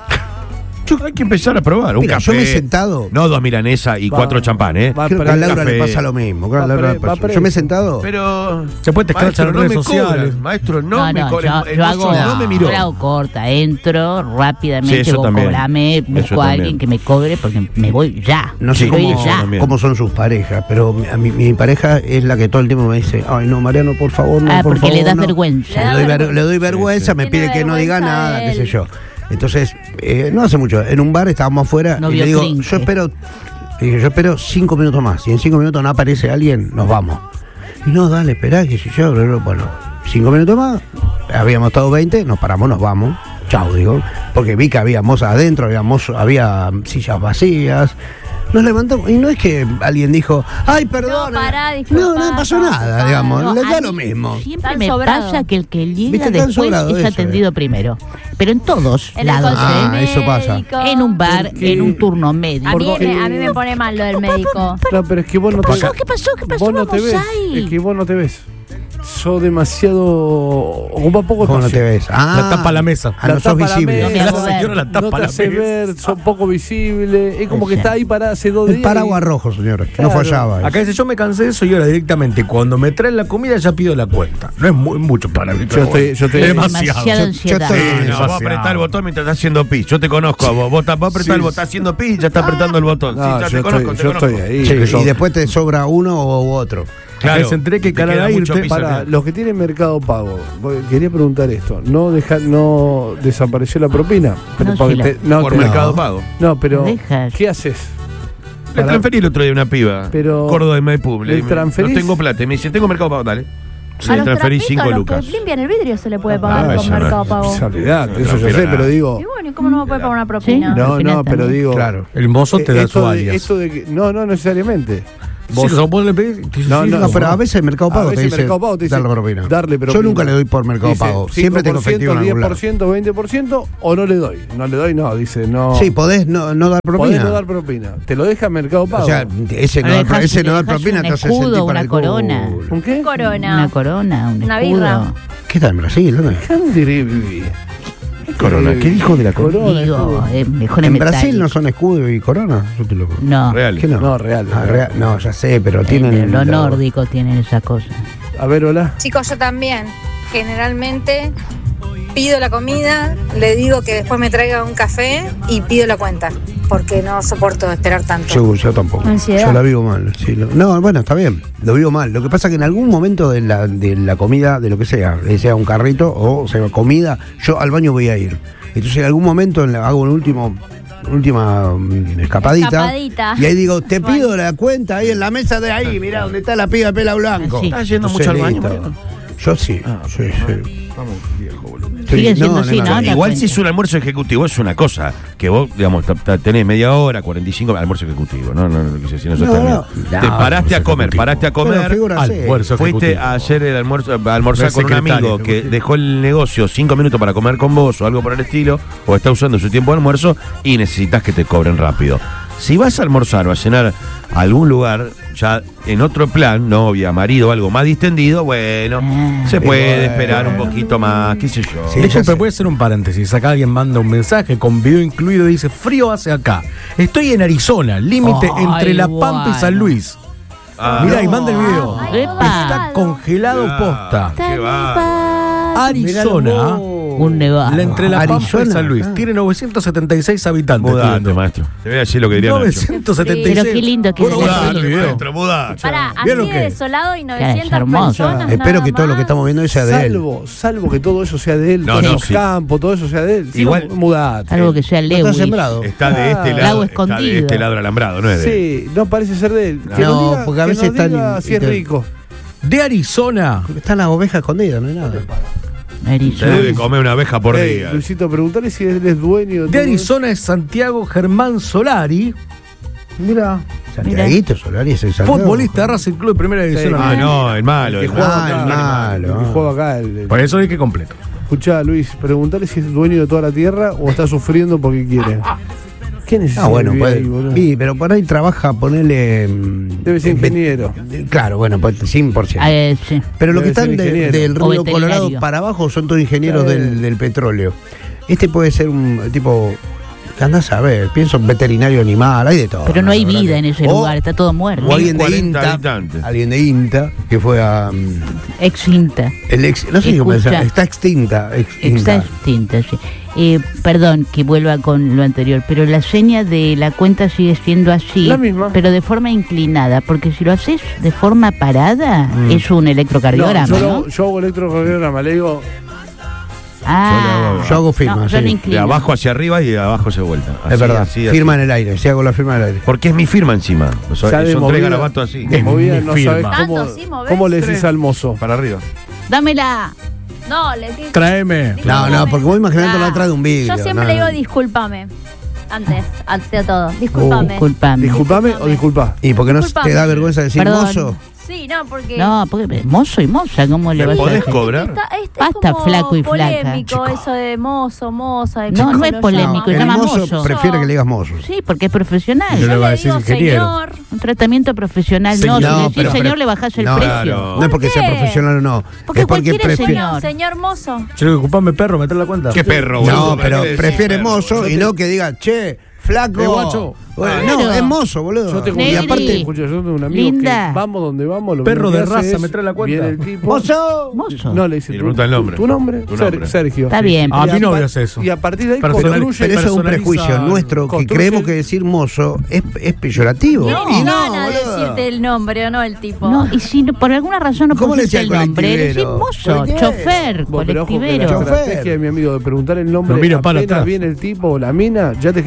E: Yo- hay que empezar a probar. Un
D: Mira,
E: café.
D: yo me he sentado.
E: No dos milanesas y
B: Va.
E: cuatro champán, ¿eh?
B: Va
D: Creo que a
B: preso.
D: Laura
E: café.
D: le pasa lo mismo. creo que a
B: Va
D: Laura
B: pre-
D: le pasa.
B: va preso.
D: Yo me he sentado.
E: Pero.
C: Después te escrachan
E: Maestro,
C: en
E: no
C: redes
E: me
C: sociales.
E: cobran. Maestro, no,
G: No,
E: me
G: no,
E: cobran.
G: yo,
E: El
G: yo
E: mozo
G: hago,
E: no me miró.
G: yo hago corta, entro rápidamente,
E: Sí, eso
G: vos
E: también.
G: cobrame, busco
E: Eso
G: a
E: también.
G: alguien que me cobre porque me voy ya.
D: No sé
E: Sí,
G: Voy
D: cómo,
G: ya.
E: también.
D: cómo son sus parejas, pero mi, a mí- mi pareja es la que todo el tiempo me dice, ay no, Mariano, por favor, no,
G: Ah,
D: por
G: porque
D: favor,
G: le das
D: no".
G: vergüenza.
D: Le doy, ver- le doy vergüenza,
E: sí.
D: me
F: Tiene
D: pide que no diga
F: vergüenza
D: nada,
F: de
D: qué sé
F: él.
D: yo. Entonces, eh, no hace mucho, en un bar estábamos afuera y
G: Novio
D: le digo,
G: cringe.
D: yo espero, le dije, yo espero cinco minutos más. Si en cinco minutos no aparece alguien, nos vamos. Y no, dale, esperá, que si yo, bueno, cinco minutos más, habíamos estado veinte, nos paramos, nos vamos. Chau, digo, porque vi que había mozas adentro, había, mozo- había sillas vacías. Nos levantamos, y no es que alguien dijo, ay, perdón.
F: No, pará,
D: no,
F: disculpa,
D: no pasó
F: no,
D: nada,
F: no,
D: digamos,
G: No,
D: le
G: a
D: da
G: mí
D: lo mismo.
G: Siempre
F: Tan
G: me
F: sobrado.
G: pasa que el que llega
D: Viste, tan
G: después
D: sobrado
G: es
D: eso,
G: atendido primero. Pero en todos
F: En el
G: lados,
F: consultorio
D: Ah, eso pasa.
F: médico.
G: ¿eh? En un bar,
B: Porque-
G: en un turno médico.
F: A mí,
B: Porque-
F: me, a mí me pone mal lo del médico.
B: No, pero es que vos no
G: ¿Qué
B: te
G: pasó? ¿Qué pasó? ¿Qué pasó?
B: Vos no te
G: Vamos
B: ves.
G: ahí.
B: Es que vos no te ves. Sos demasiado. Ocupa poco
D: ¿Cómo no
B: espacio.
D: te ves? Ah,
C: La tapa la mesa.
D: Ah, no sos
B: tapa la
D: visible.
B: mesa.
G: No me hago
C: La
G: ver.
C: señora la
B: No
C: tapa
B: te
C: la
B: hace
C: mesa.
B: ver, sos poco visible. Es como que
G: Ella.
B: está ahí parada hace dos
D: El
B: días.
D: paraguas
B: y-
D: rojo, señora.
B: Claro.
D: No fallaba.
C: Acá dice, yo me cansé de eso y ahora directamente cuando me traen la comida ya pido la cuenta. No es muy, mucho para mí.
B: Yo
C: pero
B: estoy-
C: bueno.
B: yo estoy-
C: Es
G: Demasiada
C: demasiado.
D: Yo- yo
G: ansiedad.
D: estoy-
E: Sí, no,
C: demasiado.
E: vos apretás el botón mientras estás haciendo pis. Yo te conozco a vos. Vos, ta- vos apretás
B: Sí.
E: el botón, estás haciendo pis y ya estás apretando el botón.
B: No,
E: sí, ya
B: yo
E: te
B: estoy,
E: conozco, te
B: yo
E: conozco.
B: estoy ahí.
D: Sí,
B: que yo-
D: y después te sobra uno u otro.
C: Acá se enteré que
E: te queda
C: Canadá
E: mucho
C: irte-
E: pis al
B: Para
E: final.
B: los que tienen Mercado Pago, voy- quería preguntar esto. ¿No deja, no desapareció la propina?
G: No,
B: porque
G: sí la-
B: te- no,
E: Por
B: te-
E: Mercado Pago.
B: No, pero
G: Deja.
B: ¿qué haces?
E: Le transferí el otro día a una piba.
B: Pero-
E: Córdoba de Maipú.
B: ¿Le
E: Le-
B: transferís?
E: No tengo plata. Y me dice, tengo Mercado Pago, dale. Sí,
F: a los
E: transferís
F: trapitos,
E: cinco
F: a los
E: lucas.
F: que limpian el vidrio se le puede
B: Ah,
F: pagar
E: eso
F: con
E: no es-
F: Mercado Pago.
B: Esa olvidate,
E: No,
B: eso
E: no,
B: yo
E: pero
B: sé,
E: nada.
B: pero digo.
F: Y bueno, ¿y cómo no me puede pagar una propina?
B: No,
G: Imagínate,
B: no, pero
G: ¿no?
B: digo.
D: Claro.
C: El mozo te da
B: esto
C: su
B: de,
C: alias.
B: esto de que, no, no necesariamente.
C: Sí,
B: Vos-
C: vos le pedís, te dice,
B: No,
C: sí,
B: no,
D: No, pero a veces Mercado
B: A
D: Pago te
B: veces
D: dice,
B: Mercado Pago te dice,
D: darle propina.
B: darle propina.
D: Yo nunca le doy por Mercado
B: Dice,
D: Pago. Siempre tengo efectivo en algún
B: diez por
D: lado.
B: ciento, veinte por ciento o no le doy. No le doy, no, dice, no.
D: Sí, podés no, no dar propina.
B: podés no dar propina. Te lo deja Mercado Pago.
D: O sea, ese no,
G: Le
D: dar-
G: dejas-
D: ese no
G: le
D: dar
G: dejas
D: propina
G: un
D: te hace
G: escudo,
D: sentir para
G: una
D: el
G: corona.
D: culo.
B: ¿Un qué?
F: Corona.
G: Una corona, un
F: Una
G: escudo.
F: birra.
D: ¿Qué está en Brasil? ¿Dónde?
B: Candiribi.
E: Corona. ¿Qué dijo de la corona?
G: Digo, eh, mejor
D: En
G: en
D: Brasil
G: metálico.
D: no son escudo y corona. Yo te lo
G: No,
E: Real.
D: ¿Qué no?
B: No, real.
D: Ah, real. No, ya sé, pero
G: eh,
D: tienen.
G: los
D: la-
G: nórdicos tienen esa cosa.
B: A ver, hola.
I: Chicos, yo también. Generalmente pido la comida, le digo que después me traiga un café y pido la cuenta, porque no soporto esperar tanto.
D: Yo, yo tampoco.
F: Ansiedad.
D: Yo la vivo mal. sí, lo- no, bueno, está bien. Lo vivo mal. Lo que pasa es que en algún momento de la, de la comida, de lo que sea, eh, sea un carrito o sea comida, yo al baño voy a ir. Entonces en algún momento en la- hago un último última mm, escapadita,
F: Escapadita.
D: y ahí digo, te pido la cuenta ahí en la mesa de ahí, mirá donde está la piba de pela blanco.
G: Sí.
E: ¿Estás yendo
D: Entonces,
E: mucho al baño,
D: listo.
E: Mariano?
D: Yo sí,
E: Ah,
D: sí, sí.
E: Vamos, viejo, boludo.
D: Sí,
G: Sigue siendo así, ¿no? La
E: Igual
G: cuenta.
E: si es un almuerzo ejecutivo es una cosa, que vos, digamos, ta- ta- tenés media hora, cuarenta y cinco, almuerzo ejecutivo, no, no, no, no, si no sos
D: No,
E: tan
D: no.
E: bien.
D: No,
E: Te paraste a
C: almuerzo
E: comer,
C: ejecutivo.
E: paraste a
D: Bueno,
E: comer,
D: figúrate.
C: Almuerzo
E: fuiste
C: ejecutivo.
E: a hacer el almuerzo, a
C: No
E: almorzar
C: es
E: con un
C: secretario
E: amigo que
C: ejecutivo.
E: dejó el negocio cinco minutos para comer con vos o algo por el estilo, o está usando su tiempo de almuerzo y necesitas que te cobren rápido. Si vas a almorzar o a cenar a algún lugar, ya en otro plan, novia, marido, algo más distendido, bueno,
G: Ah.
E: se puede
D: bueno.
E: esperar un poquito más, qué sé yo.
D: Sí, ya
C: Disculpe,
D: sé.
C: puede ser un paréntesis. Acá alguien manda un mensaje con video incluido y dice: frío hace acá. Estoy en Arizona, límite
G: Ay,
C: entre La Pampa y San
G: bueno.
C: Luis.
E: Ah,
C: Mirá, y
E: no.
C: manda el video.
F: Ay,
G: Epa.
C: Está congelado
E: Ah,
C: posta.
E: qué va.
C: Arizona,
G: Un nevado.
C: la entre La Pampa y
D: Arizona,
C: San Luis.
D: ah.
C: Tiene novecientos setenta y seis habitantes.
E: Mudate,
C: tiene.
E: maestro. Te voy a decir lo que diría Nacho.
C: novecientos setenta y seis.
G: Pero qué lindo que
C: Bueno,
G: es.
C: bueno,
E: Mudate,
C: el video.
E: maestro, mudate.
F: Para,
C: ¿Vieron
F: así de
C: qué?
F: desolado y novecientas
G: hermoso.
F: personas.
D: Espero
F: nada
D: que todo lo que
F: más.
D: estamos viendo sea de él.
B: Salvo, salvo que todo eso sea de él,
E: No,
B: todos
E: no,
B: los
E: sí.
B: campos, todo eso sea de él. Si
E: Igual-
B: no, mudate.
G: Algo que sea
D: No
G: Lewis.
D: está sembrado.
E: Está de este
B: Ah,
E: lado.
G: lago
E: Está de
G: escondido.
E: este lado alambrado, no es de él.
B: Sí, no parece ser de él. Que
D: No,
B: nos diga-
D: porque a
B: que
D: veces
B: nos
D: están
B: diga
D: in-
B: si es
D: inter-
B: rico.
C: De Arizona.
D: Están las ovejas escondidas, no hay nada.
E: Se
G: Arizona.
E: debe comer una abeja por
B: Ey,
E: día.
B: Luisito, preguntale si él es dueño
C: De
B: todo
C: Arizona es Santiago Germán Solari,
B: eso. Mira,
D: Santiaguito Solari es el Santiago.
C: futbolista de Racing Club de Primera División.
B: Sí.
E: Ah, no, el malo.
B: que
E: el
B: juega
D: Ah,
B: acá.
D: el malo,
B: que
D: ah.
B: juega acá. El, el-
C: Por eso dije completo.
B: Escuchá, Luis, preguntale si es dueño de toda la tierra o está sufriendo porque quiere. ¿Qué necesita?
D: Ah, bueno,
B: vivir
D: puede.
B: ahí, boludo?
D: Sí, pero por ahí trabaja, ponele. mm,
B: Debe ser
D: en-
B: ingeniero.
D: Claro, bueno, pues cien por ciento.
G: Ah, eh, sí.
D: Pero los que
B: Debe ser
D: están de-
B: ingeniero.
D: del
G: O
D: río
G: veterinario.
D: Colorado para abajo son todos ingenieros
B: Sí.
D: del, del petróleo. Este puede ser un tipo. Que andás a ver, pienso en veterinario animal, hay de todo.
G: Pero no hay
D: la verdad
G: vida
D: que-
G: en ese
D: O-
G: lugar, está todo muerto.
D: O alguien de
E: cuarenta
D: INTA.
E: habitantes.
D: Alguien de INTA que fue a. mm,
G: Extinta.
D: El ex, no sé cómo
G: Escucha.
D: pensar, está extinta.
G: Está
D: extinta.
G: extinta, sí. Eh, perdón que vuelva con lo anterior, pero la seña de la cuenta sigue siendo así,
B: La misma.
G: pero de forma inclinada, porque si lo haces de forma parada, es un
B: No,
G: electrocardiograma,
B: yo,
G: ¿no?
B: lo- yo hago electrocardiograma, le digo,
G: Ah,
D: Yo hago firma,
G: no, yo
D: sí.
G: no
E: De
G: inclino.
E: abajo hacia arriba y de abajo se vuelta. Así,
D: Es verdad,
E: así, así.
D: firma en el aire, si hago la firma en el aire.
E: Porque es mi firma encima. O sea,
B: ya de
E: son
B: movida-
E: tres garabatos así.
B: de movida
C: mi
B: no
C: firma.
B: sabes cómo,
F: Tanto, sí, movés.
B: cómo le decís al mozo.
E: Para arriba.
G: Dámela.
F: No, le decís.
C: Tráeme.
D: No, no, porque vos imaginando
F: Ah,
D: atrás de un vidrio.
F: Yo siempre
D: no,
F: le digo
D: no.
F: discúlpame. Antes, antes de todo. Discúlpame.
G: Disculpame.
B: ¿Disculpame o disculpa?
D: ¿Y por qué no
F: Disculpame.
D: te da vergüenza decir
G: Perdón.
D: mozo?
F: Sí, no, porque.
G: No, porque mozo y moza, ¿cómo le
E: ¿Me
G: vas a
E: podés
G: decir?
E: cobrar?
F: Está, este
G: Basta,
F: es como
G: flaco y flaca.
F: polémico eso de mozo, moza. De
G: No,
F: cómo
G: no es
F: lo
G: polémico,
F: llaman.
G: se
D: El
G: llama
D: mozo
G: mozo.
D: prefiere que le digas mozo.
G: Sí, porque es profesional.
C: Yo le
F: Yo
C: voy a
F: le
C: decir
F: digo
C: ingeniero.
F: señor.
G: Un tratamiento profesional,
C: Señor.
G: no. Si
D: No,
G: decís
D: pero
G: señor,
D: pre-
G: le bajás el
D: no,
G: precio.
E: claro.
D: No es porque
F: ¿Por
D: sea
F: qué?
D: profesional o no.
G: Porque
D: es porque
G: cualquiera es
D: prefiere.
G: señor.
F: Señor mozo.
C: Yo le digo, ocupame perro, meter la cuenta.
E: ¿Qué perro,
D: No,
E: boludo?
D: pero
E: ¿Qué decís,
D: prefiere
E: perro?
D: mozo y no que diga, che, flaco.
C: Eh, guacho.
D: Bueno,
G: Claro.
D: no, es mozo, boludo.
B: Yo tengo,
G: Negri.
B: y aparte, escucha, yo tengo un amigo
G: Linda.
B: que vamos donde vamos, lo
C: Perro
B: primero
C: de
B: que hace
C: raza,
B: es,
C: me trae la cuenta.
B: viene el tipo.
D: ¡Mozo!
G: Mozo.
B: No, le dice
E: Y le
B: tu-
E: pregunta el nombre.
B: ¿Tu nombre?
E: Tu
B: Ser-
E: nombre.
B: Sergio.
G: Está bien.
C: Ah,
B: Y
C: mi
B: a
C: novio
B: par-
C: hace eso.
B: Y a partir de ahí
C: Personal-
D: Pero,
B: construye,
D: pero eso es un
C: personaliza-
D: prejuicio nuestro que
B: construye-
D: creemos que decir mozo es, es peyorativo.
F: No,
D: y no,
F: gana de
D: boludo.
F: decirte el nombre o no el tipo.
G: No, y si no- por alguna razón no
D: ¿Cómo le
G: pusiste
D: decía
G: el
D: al
G: nombre, le decís
D: colectivero?
G: mozo,
D: Colectivero.
G: chofer,
B: Vos, pero ojo que la
G: colectivero.
D: Chofer.
B: estrategia de mi amigo de preguntar el nombre
C: Pero mira, para
B: apenas
C: atrás.
B: viene el tipo o la mina, ya te genera otro vínculo.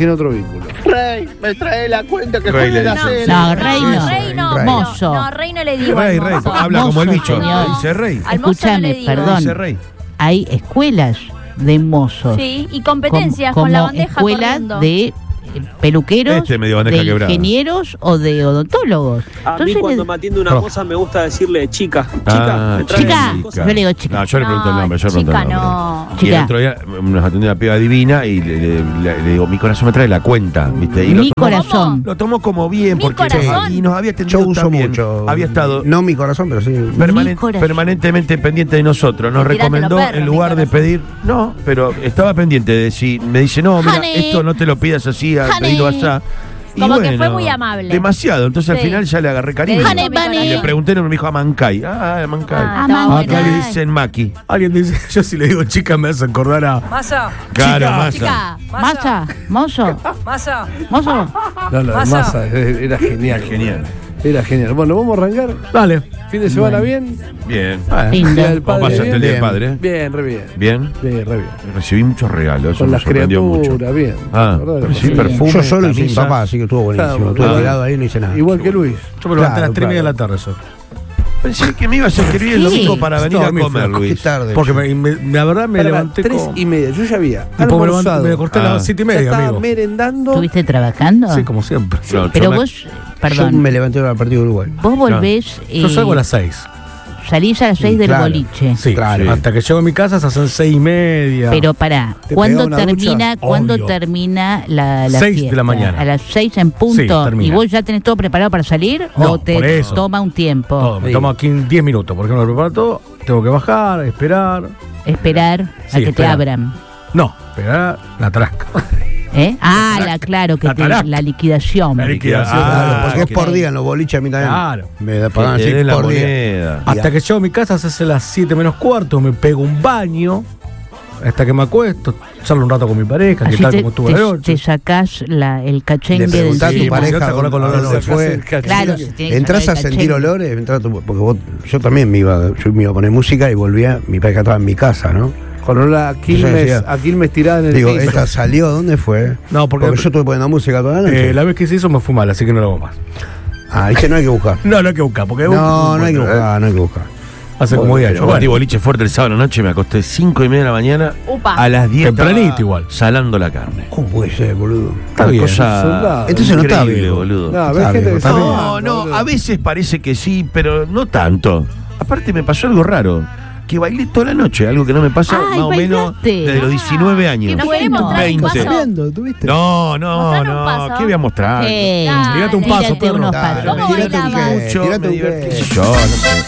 B: ridículo.
J: Rey, me trae la cuenta que
E: Rey
J: fue
E: le
J: la
E: dice.
J: cena.
G: No, Rey no.
F: No, Rey no,
D: Rey.
F: pero-
G: Mozo.
F: No, Rey no le digo.
E: Rey,
F: al
E: Rey,
F: mozo.
E: habla como el
G: Mozo,
E: bicho.
G: señor.
E: Dice Rey.
F: Al mozo no
G: Escúchame,
F: le digo.
G: perdón.
E: Dice Rey.
G: Hay escuelas de mozos.
F: Sí, y competencias
G: Com-
F: con la
G: como
F: bandeja
G: escuelas
F: corriendo.
G: de eh, peluqueros,
E: Este medio bandeja
G: de
E: quebrada.
G: ingenieros o de odontólogos.
K: A mí
G: Entonces,
K: cuando
G: le-
K: me atiende una
C: Oh.
K: moza me gusta decirle chica. Chica,
E: Ah,
K: me trae
G: chica.
K: una cosa.
G: Yo le digo chica.
E: No, yo le pregunto el nombre, yo le pregunto
F: chica
E: el nombre.
F: no.
E: Y el
G: Chica.
E: otro día nos atendió una piba divina y le, le- le- le digo, mi corazón me trae la cuenta, ¿viste? Y
G: Mi
E: lo tomó,
G: corazón.
E: lo tomó como bien,
F: Mi
E: porque
F: corazón.
E: y nos había atendido
D: Yo uso
E: también.
D: mucho.
E: Había estado
D: No mi corazón, pero sí.
E: permanen-
G: Mi corazón.
E: permanentemente pendiente de nosotros. Nos
F: Tirátelo,
E: recomendó,
F: perro,
E: en
F: mi
E: lugar de
F: corazón.
E: pedir, no, pero estaba pendiente de decir, me dice, no, mira,
G: Honey.
E: esto no te lo pidas así,
G: Honey.
E: pedilo allá. Y
F: Como que fue muy amable.
E: Demasiado, entonces al
F: Sí.
E: final ya le agarré cariño.
F: Le dijo
G: Honey
F: mi
G: bunny.
E: Y le
F: corazón.
E: pregunté, y me dijo a Mancay. Ah, Mancay.
F: Ah,
G: Ah,
F: estaba
G: Mancay.
E: Acá
F: bueno.
E: le dicen Maki.
C: Alguien dice, yo si le digo chica me hace acordar a.
L: Masa,
E: Claro, masa.
F: Chica.
G: Masa, mozo,
L: masa,
G: mozo.
B: No, lo de
L: Masa.
B: Massa eh, era genial.
E: Genial.
B: Era genial. Bueno, vamos a arrancar.
C: Dale.
B: Fin de semana bien.
E: Bien.
G: Lindo.
B: Día del
E: ¿Cómo
B: padre,
E: pasaste el día del
D: bien.
E: padre?
B: Bien, re bien.
E: Bien.
B: Bien, re bien.
E: Recibí muchos regalos, eso
B: Con
E: me
B: las
E: sorprendió mucho.
B: criaturas, bien.
E: Ah,
B: La verdad que
E: recibí
B: sí.
E: perfume,
D: Yo solo y sin
E: camisas.
D: papá, así que estuvo buenísimo.
B: Claro,
D: Estuve
B: claro.
D: tirado ahí y no hice nada.
B: Igual que Luis.
C: Yo me levanté a
D: Claro,
C: las tres y media de
D: claro.
C: la tarde. Eso.
E: Pensé que me ibas a escribir el
G: ¿Qué?
E: domingo para venir
C: No,
E: a
C: mi
E: comer,
C: flaco,
D: Qué
E: Luis.
D: tarde.
C: Porque me, me- la verdad me
B: Pará,
C: levanté
B: tres
C: como.
B: y media. Yo ya había.
C: Tipo, me, levanté-
B: almorzado.
C: me corté a
E: Ah.
C: las siete y
B: Ya
C: media,
B: estaba
C: amigo.
B: merendando.
G: ¿Estuviste trabajando?
C: Sí, como siempre.
E: No, yo
G: Pero
E: me-
G: vos,
D: Yo
G: perdón,
D: me levanté al partido de Uruguay.
G: vos volvés,
C: Yo
G: eh,
C: salgo a las seis.
G: salís a las seis
D: Sí,
G: del
D: claro.
G: boliche.
C: Sí,
D: Claro.
C: hasta que llego a mi casa se hacen seis y media.
G: Pero pará,
B: ¿Te
G: ¿cuándo
B: pegás una
G: termina,
C: ducha?
G: ¿cuándo
C: Obvio.
G: termina la, la
C: Seis de
G: fiesta?
C: la mañana.
G: A las seis en
C: Sí,
G: punto.
C: termina.
G: ¿Y vos ya tenés todo preparado para salir?
C: No,
G: ¿O te
C: por eso.
G: toma un tiempo?
C: todo, me
D: Sí.
C: toma aquí diez minutos, porque no lo preparo todo. Tengo que bajar, esperar.
G: Esperar
C: Sí,
G: a que te
C: esperar.
G: abran.
C: No, esperar la trasca.
G: ¿Eh? Ah, la, claro, que
C: La
G: te-
C: tarac.
G: la liquidación.
C: La liquidación.
E: Ah,
D: Claro, porque
E: ok.
D: es por día en los boliches a mí también.
C: Claro.
D: Me da
E: Que
D: pagan
E: te
D: así
E: den la
D: por día.
E: moneda.
C: Hasta que llego a mi casa se hace las siete menos cuarto, me pego un baño, hasta que me acuesto, charlo un rato con mi pareja, que
G: Así
C: tal
G: te,
C: como estuvo
G: te-
C: la noche.
G: te sacás la, el cachengue
D: Le
G: de
D: preguntás a tu
C: Sí,
G: encima.
C: si no
D: pareja
C: te acordás con
D: dónde
C: los
D: se
C: olores.
D: fue.
G: Claro, se tiene que
D: Entrás
G: sacar
D: a
G: el
D: sentir
G: cachengue.
D: olores, entrás a tu- porque vos, yo también me iba, yo me iba a poner música y volvía, mi pareja estaba en mi casa, ¿no?
B: Con olor a Quilmes,
D: decía-
B: a Quilmes tirada en el
D: Digo,
B: piso.
D: esta salió, ¿dónde fue?
C: No, porque,
D: Porque yo estuve poniendo música toda la noche.
C: eh, la vez que se hizo me fue mal, así que no lo hago más.
D: Ah, dice no hay que buscar.
C: No, no hay que buscar, porque
D: No, no hay que buscar, no hay que buscar.
C: hace como diez años.
E: Yo batí
C: Bueno,
E: boliche fuerte el sábado anoche, me acosté cinco y media de la mañana.
F: Upa.
E: A las diez
C: Tempranito
E: estaba
C: igual.
E: salando la carne.
D: ¿Cómo puede ser, boludo?
C: Está
E: Una
C: bien.
E: cosa
B: Soldado.
D: Entonces no está
E: increíble,
D: viejo.
E: boludo.
B: No, ves
D: Está
B: gente
D: bien,
B: que
D: está
B: se
D: bien.
E: No,
B: levanta,
E: no,
B: boludo.
E: a veces parece que sí, pero no tanto. Aparte me pasó algo raro, que bailé toda la noche, algo que no me pasa
G: Ay,
E: más o menos
G: bailaste.
E: desde los diecinueve años.
F: ¿Y no querés
G: Bueno.
F: mostrar un
E: veinte.
F: paso?
D: Viendo, ¿tuviste?
E: No, no,
F: Mostrame un
E: no,
F: paso.
E: ¿qué voy a mostrar?
G: Eh,
F: Dale.
C: Tírate un paso,
G: tírate
C: perro.
G: unos
D: Dale,
G: pasos.
F: ¿Cómo
D: tírate un
F: bailabas?
D: qué,
E: Mucho,
D: tírate
E: me
D: un
E: divertí.
D: qué.
E: qué sé yo, no sé.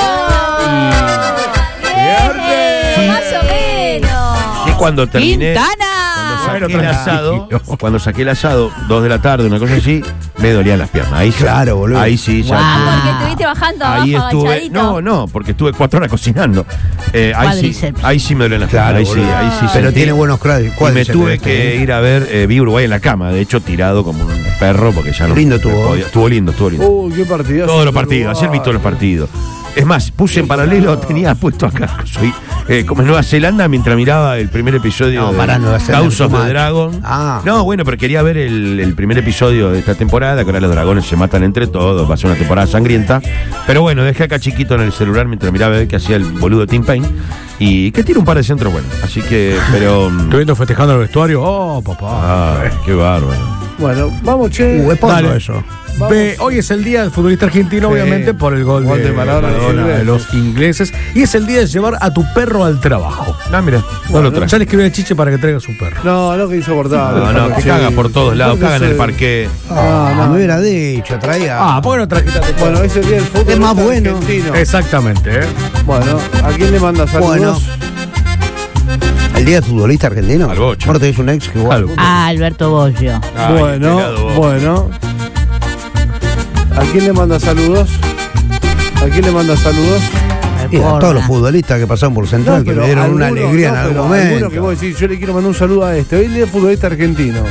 F: ¡Vamos! Bien, más o menos.
E: Y cuando terminé,
G: ¡Quintana!
E: cuando saqué el asado, cuando saqué el asado, dos de la tarde, una cosa así, me dolían las piernas. Ahí sí.
D: Claro, boludo.
E: Ahí sí, ya.
F: Ah,
E: estuve-
F: porque estuviste bajando
E: Ahí
F: abajo
E: estuve,
F: agachadito.
E: no, no, porque estuve cuatro horas cocinando. Eh, ahí sí,
G: Cuádriceps.
E: ahí sí me duelen las
D: Claro,
E: piernas. Ahí sí,
D: boludo.
E: ahí sí.
D: Pero
E: sentí.
D: tiene buenos cra-
E: Y me
D: cuádriceps,
E: tuve
D: este,
E: que
D: ¿eh?
E: ir a ver, eh, vi Uruguay en la cama, de hecho tirado como un perro porque ya no.
D: Lindo
E: me
D: estuvo.
E: podía- Estuvo lindo, estuvo lindo.
B: Uy, qué partido.
E: Todos los partidos, ayer vi todos los partidos. Es más, puse en paralelo, tenía puesto acá, soy eh, como en Nueva Zelanda mientras miraba el primer episodio
D: No,
E: de
D: pará, Nueva Zelanda,
E: House of
D: too
E: the
D: much.
E: Dragon.
D: Ah.
E: No, bueno, pero quería ver el, el primer episodio de esta temporada, que ahora los dragones se matan entre todos, va a ser una temporada sangrienta. Pero bueno, dejé acá chiquito en el celular mientras miraba que hacía el boludo Tim Payne y que tiene un par de centros buenos. Así que, pero.
C: Estoy viendo festejando el vestuario. Oh, papá.
E: Ah, qué bárbaro.
B: Bueno, vamos, che.
D: Uh, es poco
C: Dale.
D: eso.
C: Ve, hoy es el día del futbolista argentino,
B: Sí.
C: obviamente, por el gol,
B: Gol
C: de,
B: de Maradona,
C: Maradona
B: sí,
C: de los ingleses. Y es el día de llevar a tu perro al trabajo.
E: Ah, mira, no
B: Bueno,
E: lo traje.
C: Ya le escribí a Chiche para que traiga a su perro.
B: No, no, que insoportable.
E: No, no, que
B: Sí.
E: caga por todos lados,
B: Porque
E: caga en el
B: se-
E: parque.
D: Ah,
B: no.
D: me hubiera dicho, traía.
C: Ah, ¿por qué no trajiste a tu perro?
B: Bueno, ese día del fútbol
D: Es más bueno.
B: argentino.
C: Exactamente, ¿eh?
B: Bueno, ¿a quién le manda saludos?
D: Bueno. ¿El día del futbolista argentino?
E: Al Bocha.
D: Ahora tenés un ex que igual.
C: Al-
G: Ah, Alberto Bollo.
E: Ay,
B: bueno,
E: pelado vos.
B: bueno. ¿A quién le manda saludos? ¿A quién le manda saludos?
D: Y a todos los futbolistas que pasaron por Central, que me dieron una
B: alguno-
D: alegría
B: no,
D: en algún
B: pero
D: momento.
B: alguno que vos decís, yo le quiero mandar un saludo a este. Hoy el día del futbolista argentino.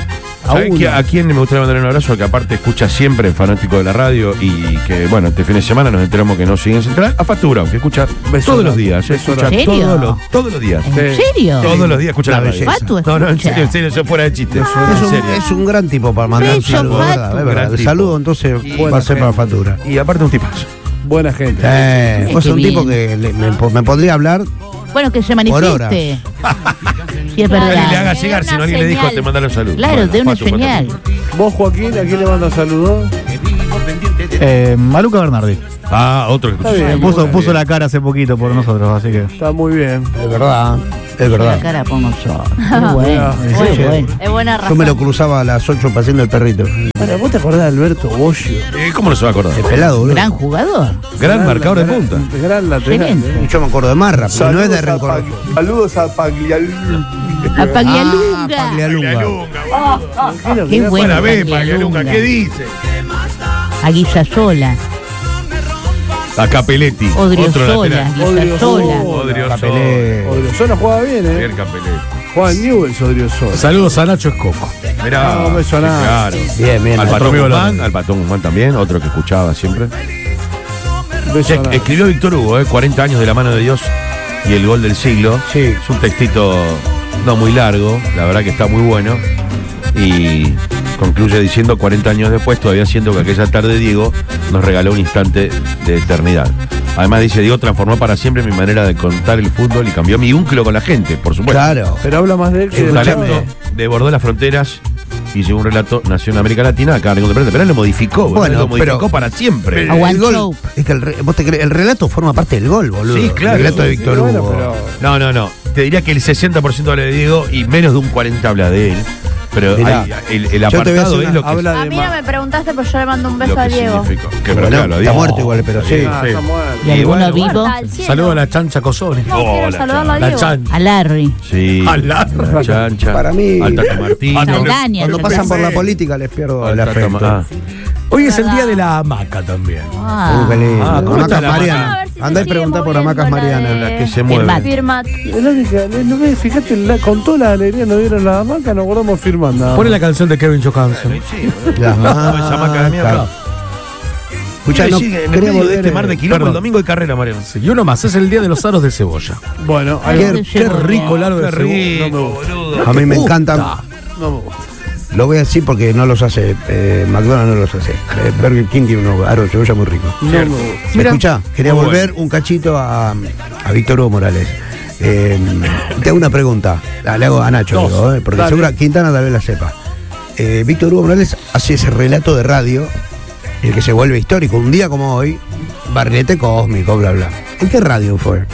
E: ¿Sabés que a quién me gustaría mandar un abrazo? Que aparte escucha siempre, fanático de la radio, y que, bueno, este fin de semana nos enteramos que no sigue en Central. A Factura, que escucha
B: Beso
E: todos
B: grande.
E: los días. eh, Escucha
G: ¿En serio?
E: todos los, todos los días.
G: ¿En
B: Sí.
G: serio?
E: Todos los días escucha la
D: Una
E: radio.
D: belleza.
G: Fatu
E: No, no, en
G: escucha.
E: serio, en serio, eso fuera de chiste.
D: Es
E: En
D: un,
E: serio.
D: es un gran tipo para mandar un
G: Beso,
D: saludo,
G: Fatu.
D: ¿verdad? Es verdad.
E: Gran
D: El
E: tipo.
D: saludo entonces
E: Y
D: va a
B: buena
D: ser para
B: gente.
D: Factura.
E: Y aparte un tipazo.
B: Buena gente.
D: Eh,
G: Sí,
D: vos
G: qué
D: sos un tipo
G: bien.
D: que le- me, me podría hablar.
G: Bueno, que se
D: horas.
G: manifieste. Si es
E: Que le haga
G: verdad.
E: llegar,
F: una
E: si no alguien le dijo,
F: señal.
E: te mandaron saludos.
G: Claro,
E: Bueno,
G: de una
E: Fatu, Fatu.
G: señal.
B: Vos, Joaquín, ¿a quién le mandas saludos?
L: Eh, Maluca Bernardi.
E: Ah, otro que
B: Está
E: escucha.
B: bien.
L: Puso, puso la cara hace poquito por nosotros, así que.
B: Está muy bien.
D: Es verdad, es
G: La
D: verdad.
G: cara por nosotros. Muy bueno.
B: Sí,
G: Muy
D: sí.
G: bueno.
F: Es buena razón.
D: Yo me lo cruzaba a las ocho paseando el perrito.
B: Bueno, ¿vos te acordás de Alberto Boggio?
E: Eh, ¿Cómo no se va a acordar?
D: El pelado, boludo.
G: Gran jugador.
E: Gran marcador de punta.
B: Gran lateral.
G: Excelente.
B: eh.
D: Yo me acuerdo de Marra, pero no es de
B: Saludos a
D: rencor.
B: Pag- Saludos a Paglialunga.
G: A Paglialunga.
D: Ah, Paglialunga.
G: Qué bueno.
E: Buena vez,
G: Paglialunga.
E: Paglialunga, ¿qué dice?
G: A Guisasola.
E: A Capelletti. otro
G: Odriozola.
E: lateral.
G: Guisasola.
E: Odriozola.
D: Capelé.
B: Odriozola juega bien, ¿eh?
E: Javier Capelletti.
B: Juega en Newell's, Odriozola.
C: Saludos a Nacho Escoco.
E: Mirá,
B: No, me suena.
E: claro.
D: Bien, bien.
E: Al
C: Otro
E: Patón
C: amigo
E: Guzmán,
C: López.
E: al Patón Guzmán también, otro que escuchaba siempre.
B: Beso
E: Che,
B: a nada.
E: escribió Víctor Hugo, ¿eh? cuarenta años de la mano de Dios y el gol del siglo.
D: Sí.
E: Es un textito no muy largo, la verdad que está muy bueno. Y concluye diciendo, cuarenta años después, todavía siento que aquella tarde Diego nos regaló un instante de eternidad. Además dice, Diego transformó para siempre mi manera de contar el fútbol y cambió mi vínculo con la gente, por supuesto.
D: Claro.
B: Pero habla más de él que
E: Su
B: de la
E: talento desbordó las fronteras y llegó un relato, nació en América Latina, acá en Pero él lo modificó, boludo,
D: Bueno,
E: lo modificó
D: pero-
E: para siempre.
D: El,
G: Aguant
D: gol,
G: Show.
D: es que el, re- vos te crees, el relato forma parte del gol, boludo.
E: Sí, claro.
D: El relato de Víctor
B: Bueno,
D: Hugo.
B: pero-
E: No, no, no. Te diría que el sesenta por ciento habla de Diego y menos de un cuarenta por ciento habla de él. Pero
D: Mirá,
E: hay- el, el
D: yo te voy a
E: apartado
D: hacer
E: es
D: una-
E: lo que,
B: habla
F: A
B: de
F: mí no
B: más.
F: me preguntaste, pero yo le mando un beso
E: lo
F: a
E: que
F: Diego.
E: significó. Que, pero
D: Bueno,
E: claro,
D: está
E: Diego-
D: muerto igual, pero sí.
B: Ah, está muerto.
G: ¿Y alguno
E: bueno,
G: vivo?
F: Guarda al cielo.
C: Saludos a la Chancha Cosoni.
F: No, quiero
E: Hola,
F: saludarlo a
C: La
F: Diego.
C: Chancha.
G: A Larry.
E: Sí.
C: A la-
E: La Chancha.
D: Para mí-
E: Al Tata Martín.
C: Ah, no,
G: Saldaña.
D: Cuando
G: el
D: pasan por la
C: pensé.
D: política les pierdo
E: Al
D: el
E: Tata
D: afecto.
E: Ma- ah.
C: Hoy es el día de la hamaca también.
G: Ah.
D: Uh, qué lindo.
E: Ah, ¿cómo está
D: Hamacas
E: la
D: Mariana.
F: A ver si se
D: Andá y
F: sigue
D: preguntá por
F: moviendo
D: Hamacas
F: la
D: Mariana.
F: de-
E: La que se
G: Firmat.
E: mueve.
F: Firmat.
B: Es la única- ¿No ves? Fíjate, la- con toda la alegría nos dieron la hamaca, nos acordamos firmando.
C: Pone la canción de Kevin Johansen.
D: Las
E: esa hamaca de mierda.
D: hamacas. Escuchá,
E: Quiero
D: no,
E: decir que en
D: quería
E: medio de
D: volver,
E: este mar de
D: eh,
E: quilombo, el
C: perdón.
E: domingo hay carrera, Mariano.
C: Y uno más, es el día de los aros de cebolla.
B: Bueno, ahí
D: Qué-
B: va.
G: de
C: Qué
G: cebolla.
C: rico el aro
E: Qué
C: de cebolla.
E: rico, boludo.
D: A mí me
C: Puta.
D: encantan.
B: No me gusta.
D: Lo voy a decir porque no los hace. eh, McDonald's no los hace. Eh, Burger King tiene unos aros de cebolla muy ricos.
B: No me gusta.
D: ¿Me
C: Mira.
D: escuchá? Quería
E: Muy
D: volver un cachito a, a Víctor Hugo Morales. Eh, te hago una pregunta. La- Le hago a Nacho,
B: Dos.
D: digo, eh, porque
B: Dale.
D: seguro Quintana tal vez la sepa. Eh, Víctor Hugo Morales hace ese relato de radio, el que se vuelve histórico. Un día como hoy, barrilete cósmico, bla, bla. ¿En qué radio fue?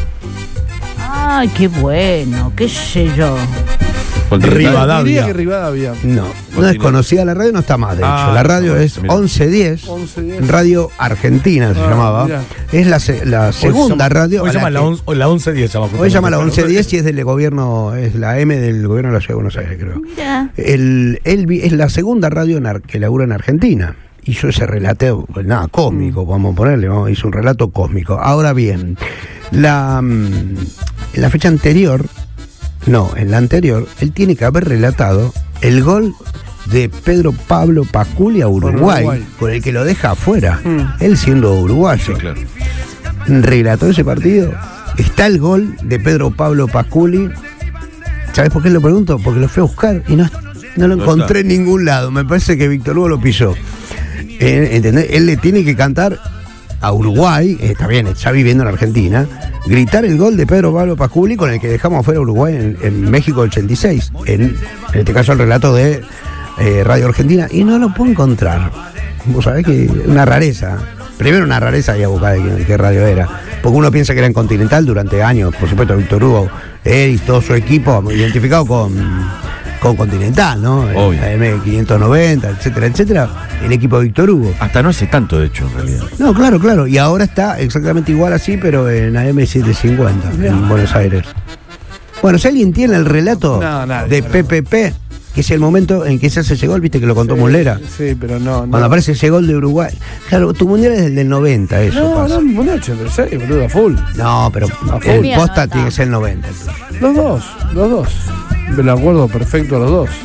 G: Ay, qué bueno. ¿Qué sé yo?
E: Continental.
C: Rivadavia.
B: Diría que Rivadavia.
D: No, no es conocida la radio, no está más, de hecho.
E: Ah,
D: la radio
E: no,
D: es
E: mira.
D: once diez,
B: once diez.
D: Radio Argentina se
B: Ah,
D: llamaba.
B: mirá.
D: Es la, se- la
C: Hoy
D: segunda
C: llama-
D: radio.
C: Hoy
D: a la
C: llama la,
D: que-
C: on- hoy la once diez. llama
D: Hoy llama la once diez y es del gobierno, es la M del gobierno de la Ciudad de Buenos Aires, creo.
G: Mira.
D: El, él vi- es la segunda radio en ar- que labura en Argentina. Hizo ese relato, pues nada, cósmico, vamos a ponerle, ¿no? Hizo un relato cósmico. Ahora bien, la, mm, en la fecha anterior, no, en la anterior, él tiene que haber relatado el gol de Pedro Pablo Pasculi a Uruguay,
B: Uruguay.
D: con el que lo deja afuera,
B: Mm.
D: él siendo uruguayo.
E: Sí, claro.
D: Relató ese partido. Está el gol de Pedro Pablo Pasculi. ¿Sabes por qué lo pregunto? Porque lo fui a buscar y no, no lo
E: No
D: encontré
E: está.
D: en ningún lado. Me parece que Víctor Hugo lo pisó. Eh, ¿entendés? Él le tiene que cantar a Uruguay, eh, está bien, está viviendo en Argentina, gritar el gol de Pedro Pablo Pasculi con el que dejamos afuera a Uruguay en, en México ochenta y seis. En, en este caso el relato de eh, Radio Argentina. Y no lo puedo encontrar. Vos sabés que una rareza. Primero una rareza y a buscar de qué, qué radio era. Porque uno piensa que era en Continental durante años. Por supuesto, Víctor Hugo, él y todo su equipo identificado con, con Continental, ¿no?
E: Obvio.
D: La M quinientos noventa, etcétera, etcétera. El equipo de Víctor Hugo.
E: Hasta no hace tanto, de hecho, en realidad.
D: No, claro, claro. Y ahora está exactamente igual así, pero en A M setecientos cincuenta, en Buenos Aires. Bueno, si alguien tiene el relato
B: No, nadie.
D: de P P P, que es el momento en que se hace ese gol, viste que lo contó Muslera.
B: Sí, pero no. no.
D: Cuando aparece ese gol de Uruguay. Claro, tu mundial es del del noventa, eso
B: No,
D: pasa.
B: no, mundial ochenta y seis, boludo, a full.
D: No, pero
B: A
D: el
F: full.
D: posta
F: No,
D: tiene
F: no.
D: que ser el noventa.
B: Los dos, los dos. Me lo acuerdo perfecto a los dos.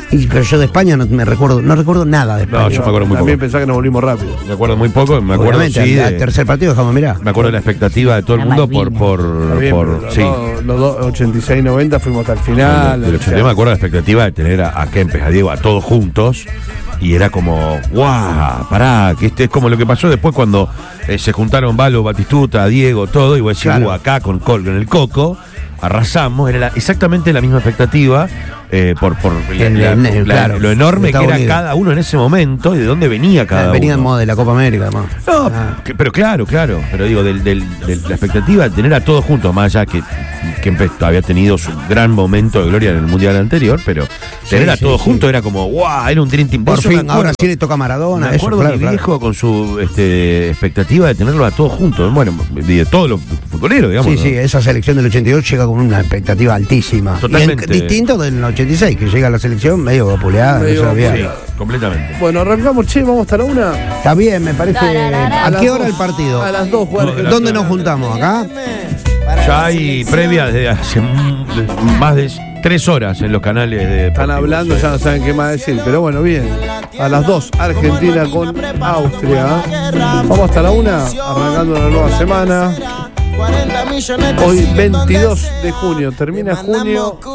D: Y, pero yo de España no me recuerdo, no recuerdo nada de España.
E: No, yo me acuerdo muy
B: También
E: poco.
B: pensaba que nos volvimos rápido.
E: Me acuerdo muy poco, me acuerdo
D: Obviamente,
E: sí,
D: al, al
E: de-
D: tercer partido dejamos mirar.
E: me acuerdo de la expectativa de todo el
G: La
E: mundo por
G: Malvinas.
E: por,
B: Está bien,
E: por
B: pero los
E: sí.
B: dos- los dos, ochenta y seis noventa fuimos hasta el final.
E: Del
B: o sea,
E: ochenta y me acuerdo de la expectativa de tener a, a Kempes, a Diego, a todos juntos. Y era como, guau, pará, que este es como lo que pasó después cuando eh, se juntaron Valo, Batistuta, Diego, todo, y vos decís,
D: Claro.
E: "Uh, acá con, Col- con el Coco, arrasamos, era la- exactamente la misma expectativa, eh, por, por la-
D: En-
E: la-
D: en-
E: la-
D: claro,
E: lo enorme que
D: Estados
E: era
D: Unidos.
E: cada uno en ese momento y de dónde venía cada
D: Venía en
E: uno.
D: modo de la Copa América, además.
E: No,
D: Ah.
E: que- pero claro, claro. Pero digo, del, del- de la expectativa de tener a todos juntos, más allá que Kempes había tenido su gran momento de gloria en el mundial anterior, pero tener a
D: sí,
E: todos
D: sí.
E: juntos era como, wow, era un Dream Team.
D: Por
E: Eso me
D: fin,
E: acuerdo.
D: ahora sí le toca a Maradona.
E: Me
D: Eso,
E: acuerdo
D: claro,
E: mi
D: claro.
E: viejo con su este, expectativa de tenerlos a todos juntos. Bueno, de todos los futboleros, digamos.
D: Sí,
E: ¿no?
D: sí, esa selección del ochenta y ocho llega con una expectativa altísima.
E: Totalmente.
D: Y en- distinto del ochenta y seis, que llega a la selección medio vapuleada, no
B: Medio
D: sabía.
E: Sí, completamente.
B: Bueno, arrancamos, che, vamos hasta la una.
D: Está bien, me parece.
F: Tararara.
D: ¿A
B: las
D: qué hora
B: dos.
D: el partido?
B: A las dos, jugar.
E: No,
D: ¿Dónde nos juntamos? ¿Acá?
E: Ya hay previa desde hace m- más de tres horas en los canales de.
B: Están hablando, ya no saben qué más decir. Pero bueno, bien. A las dos, Argentina con Austria. Vamos hasta la una, arrancando una nueva semana. Hoy veintidós de junio, termina junio.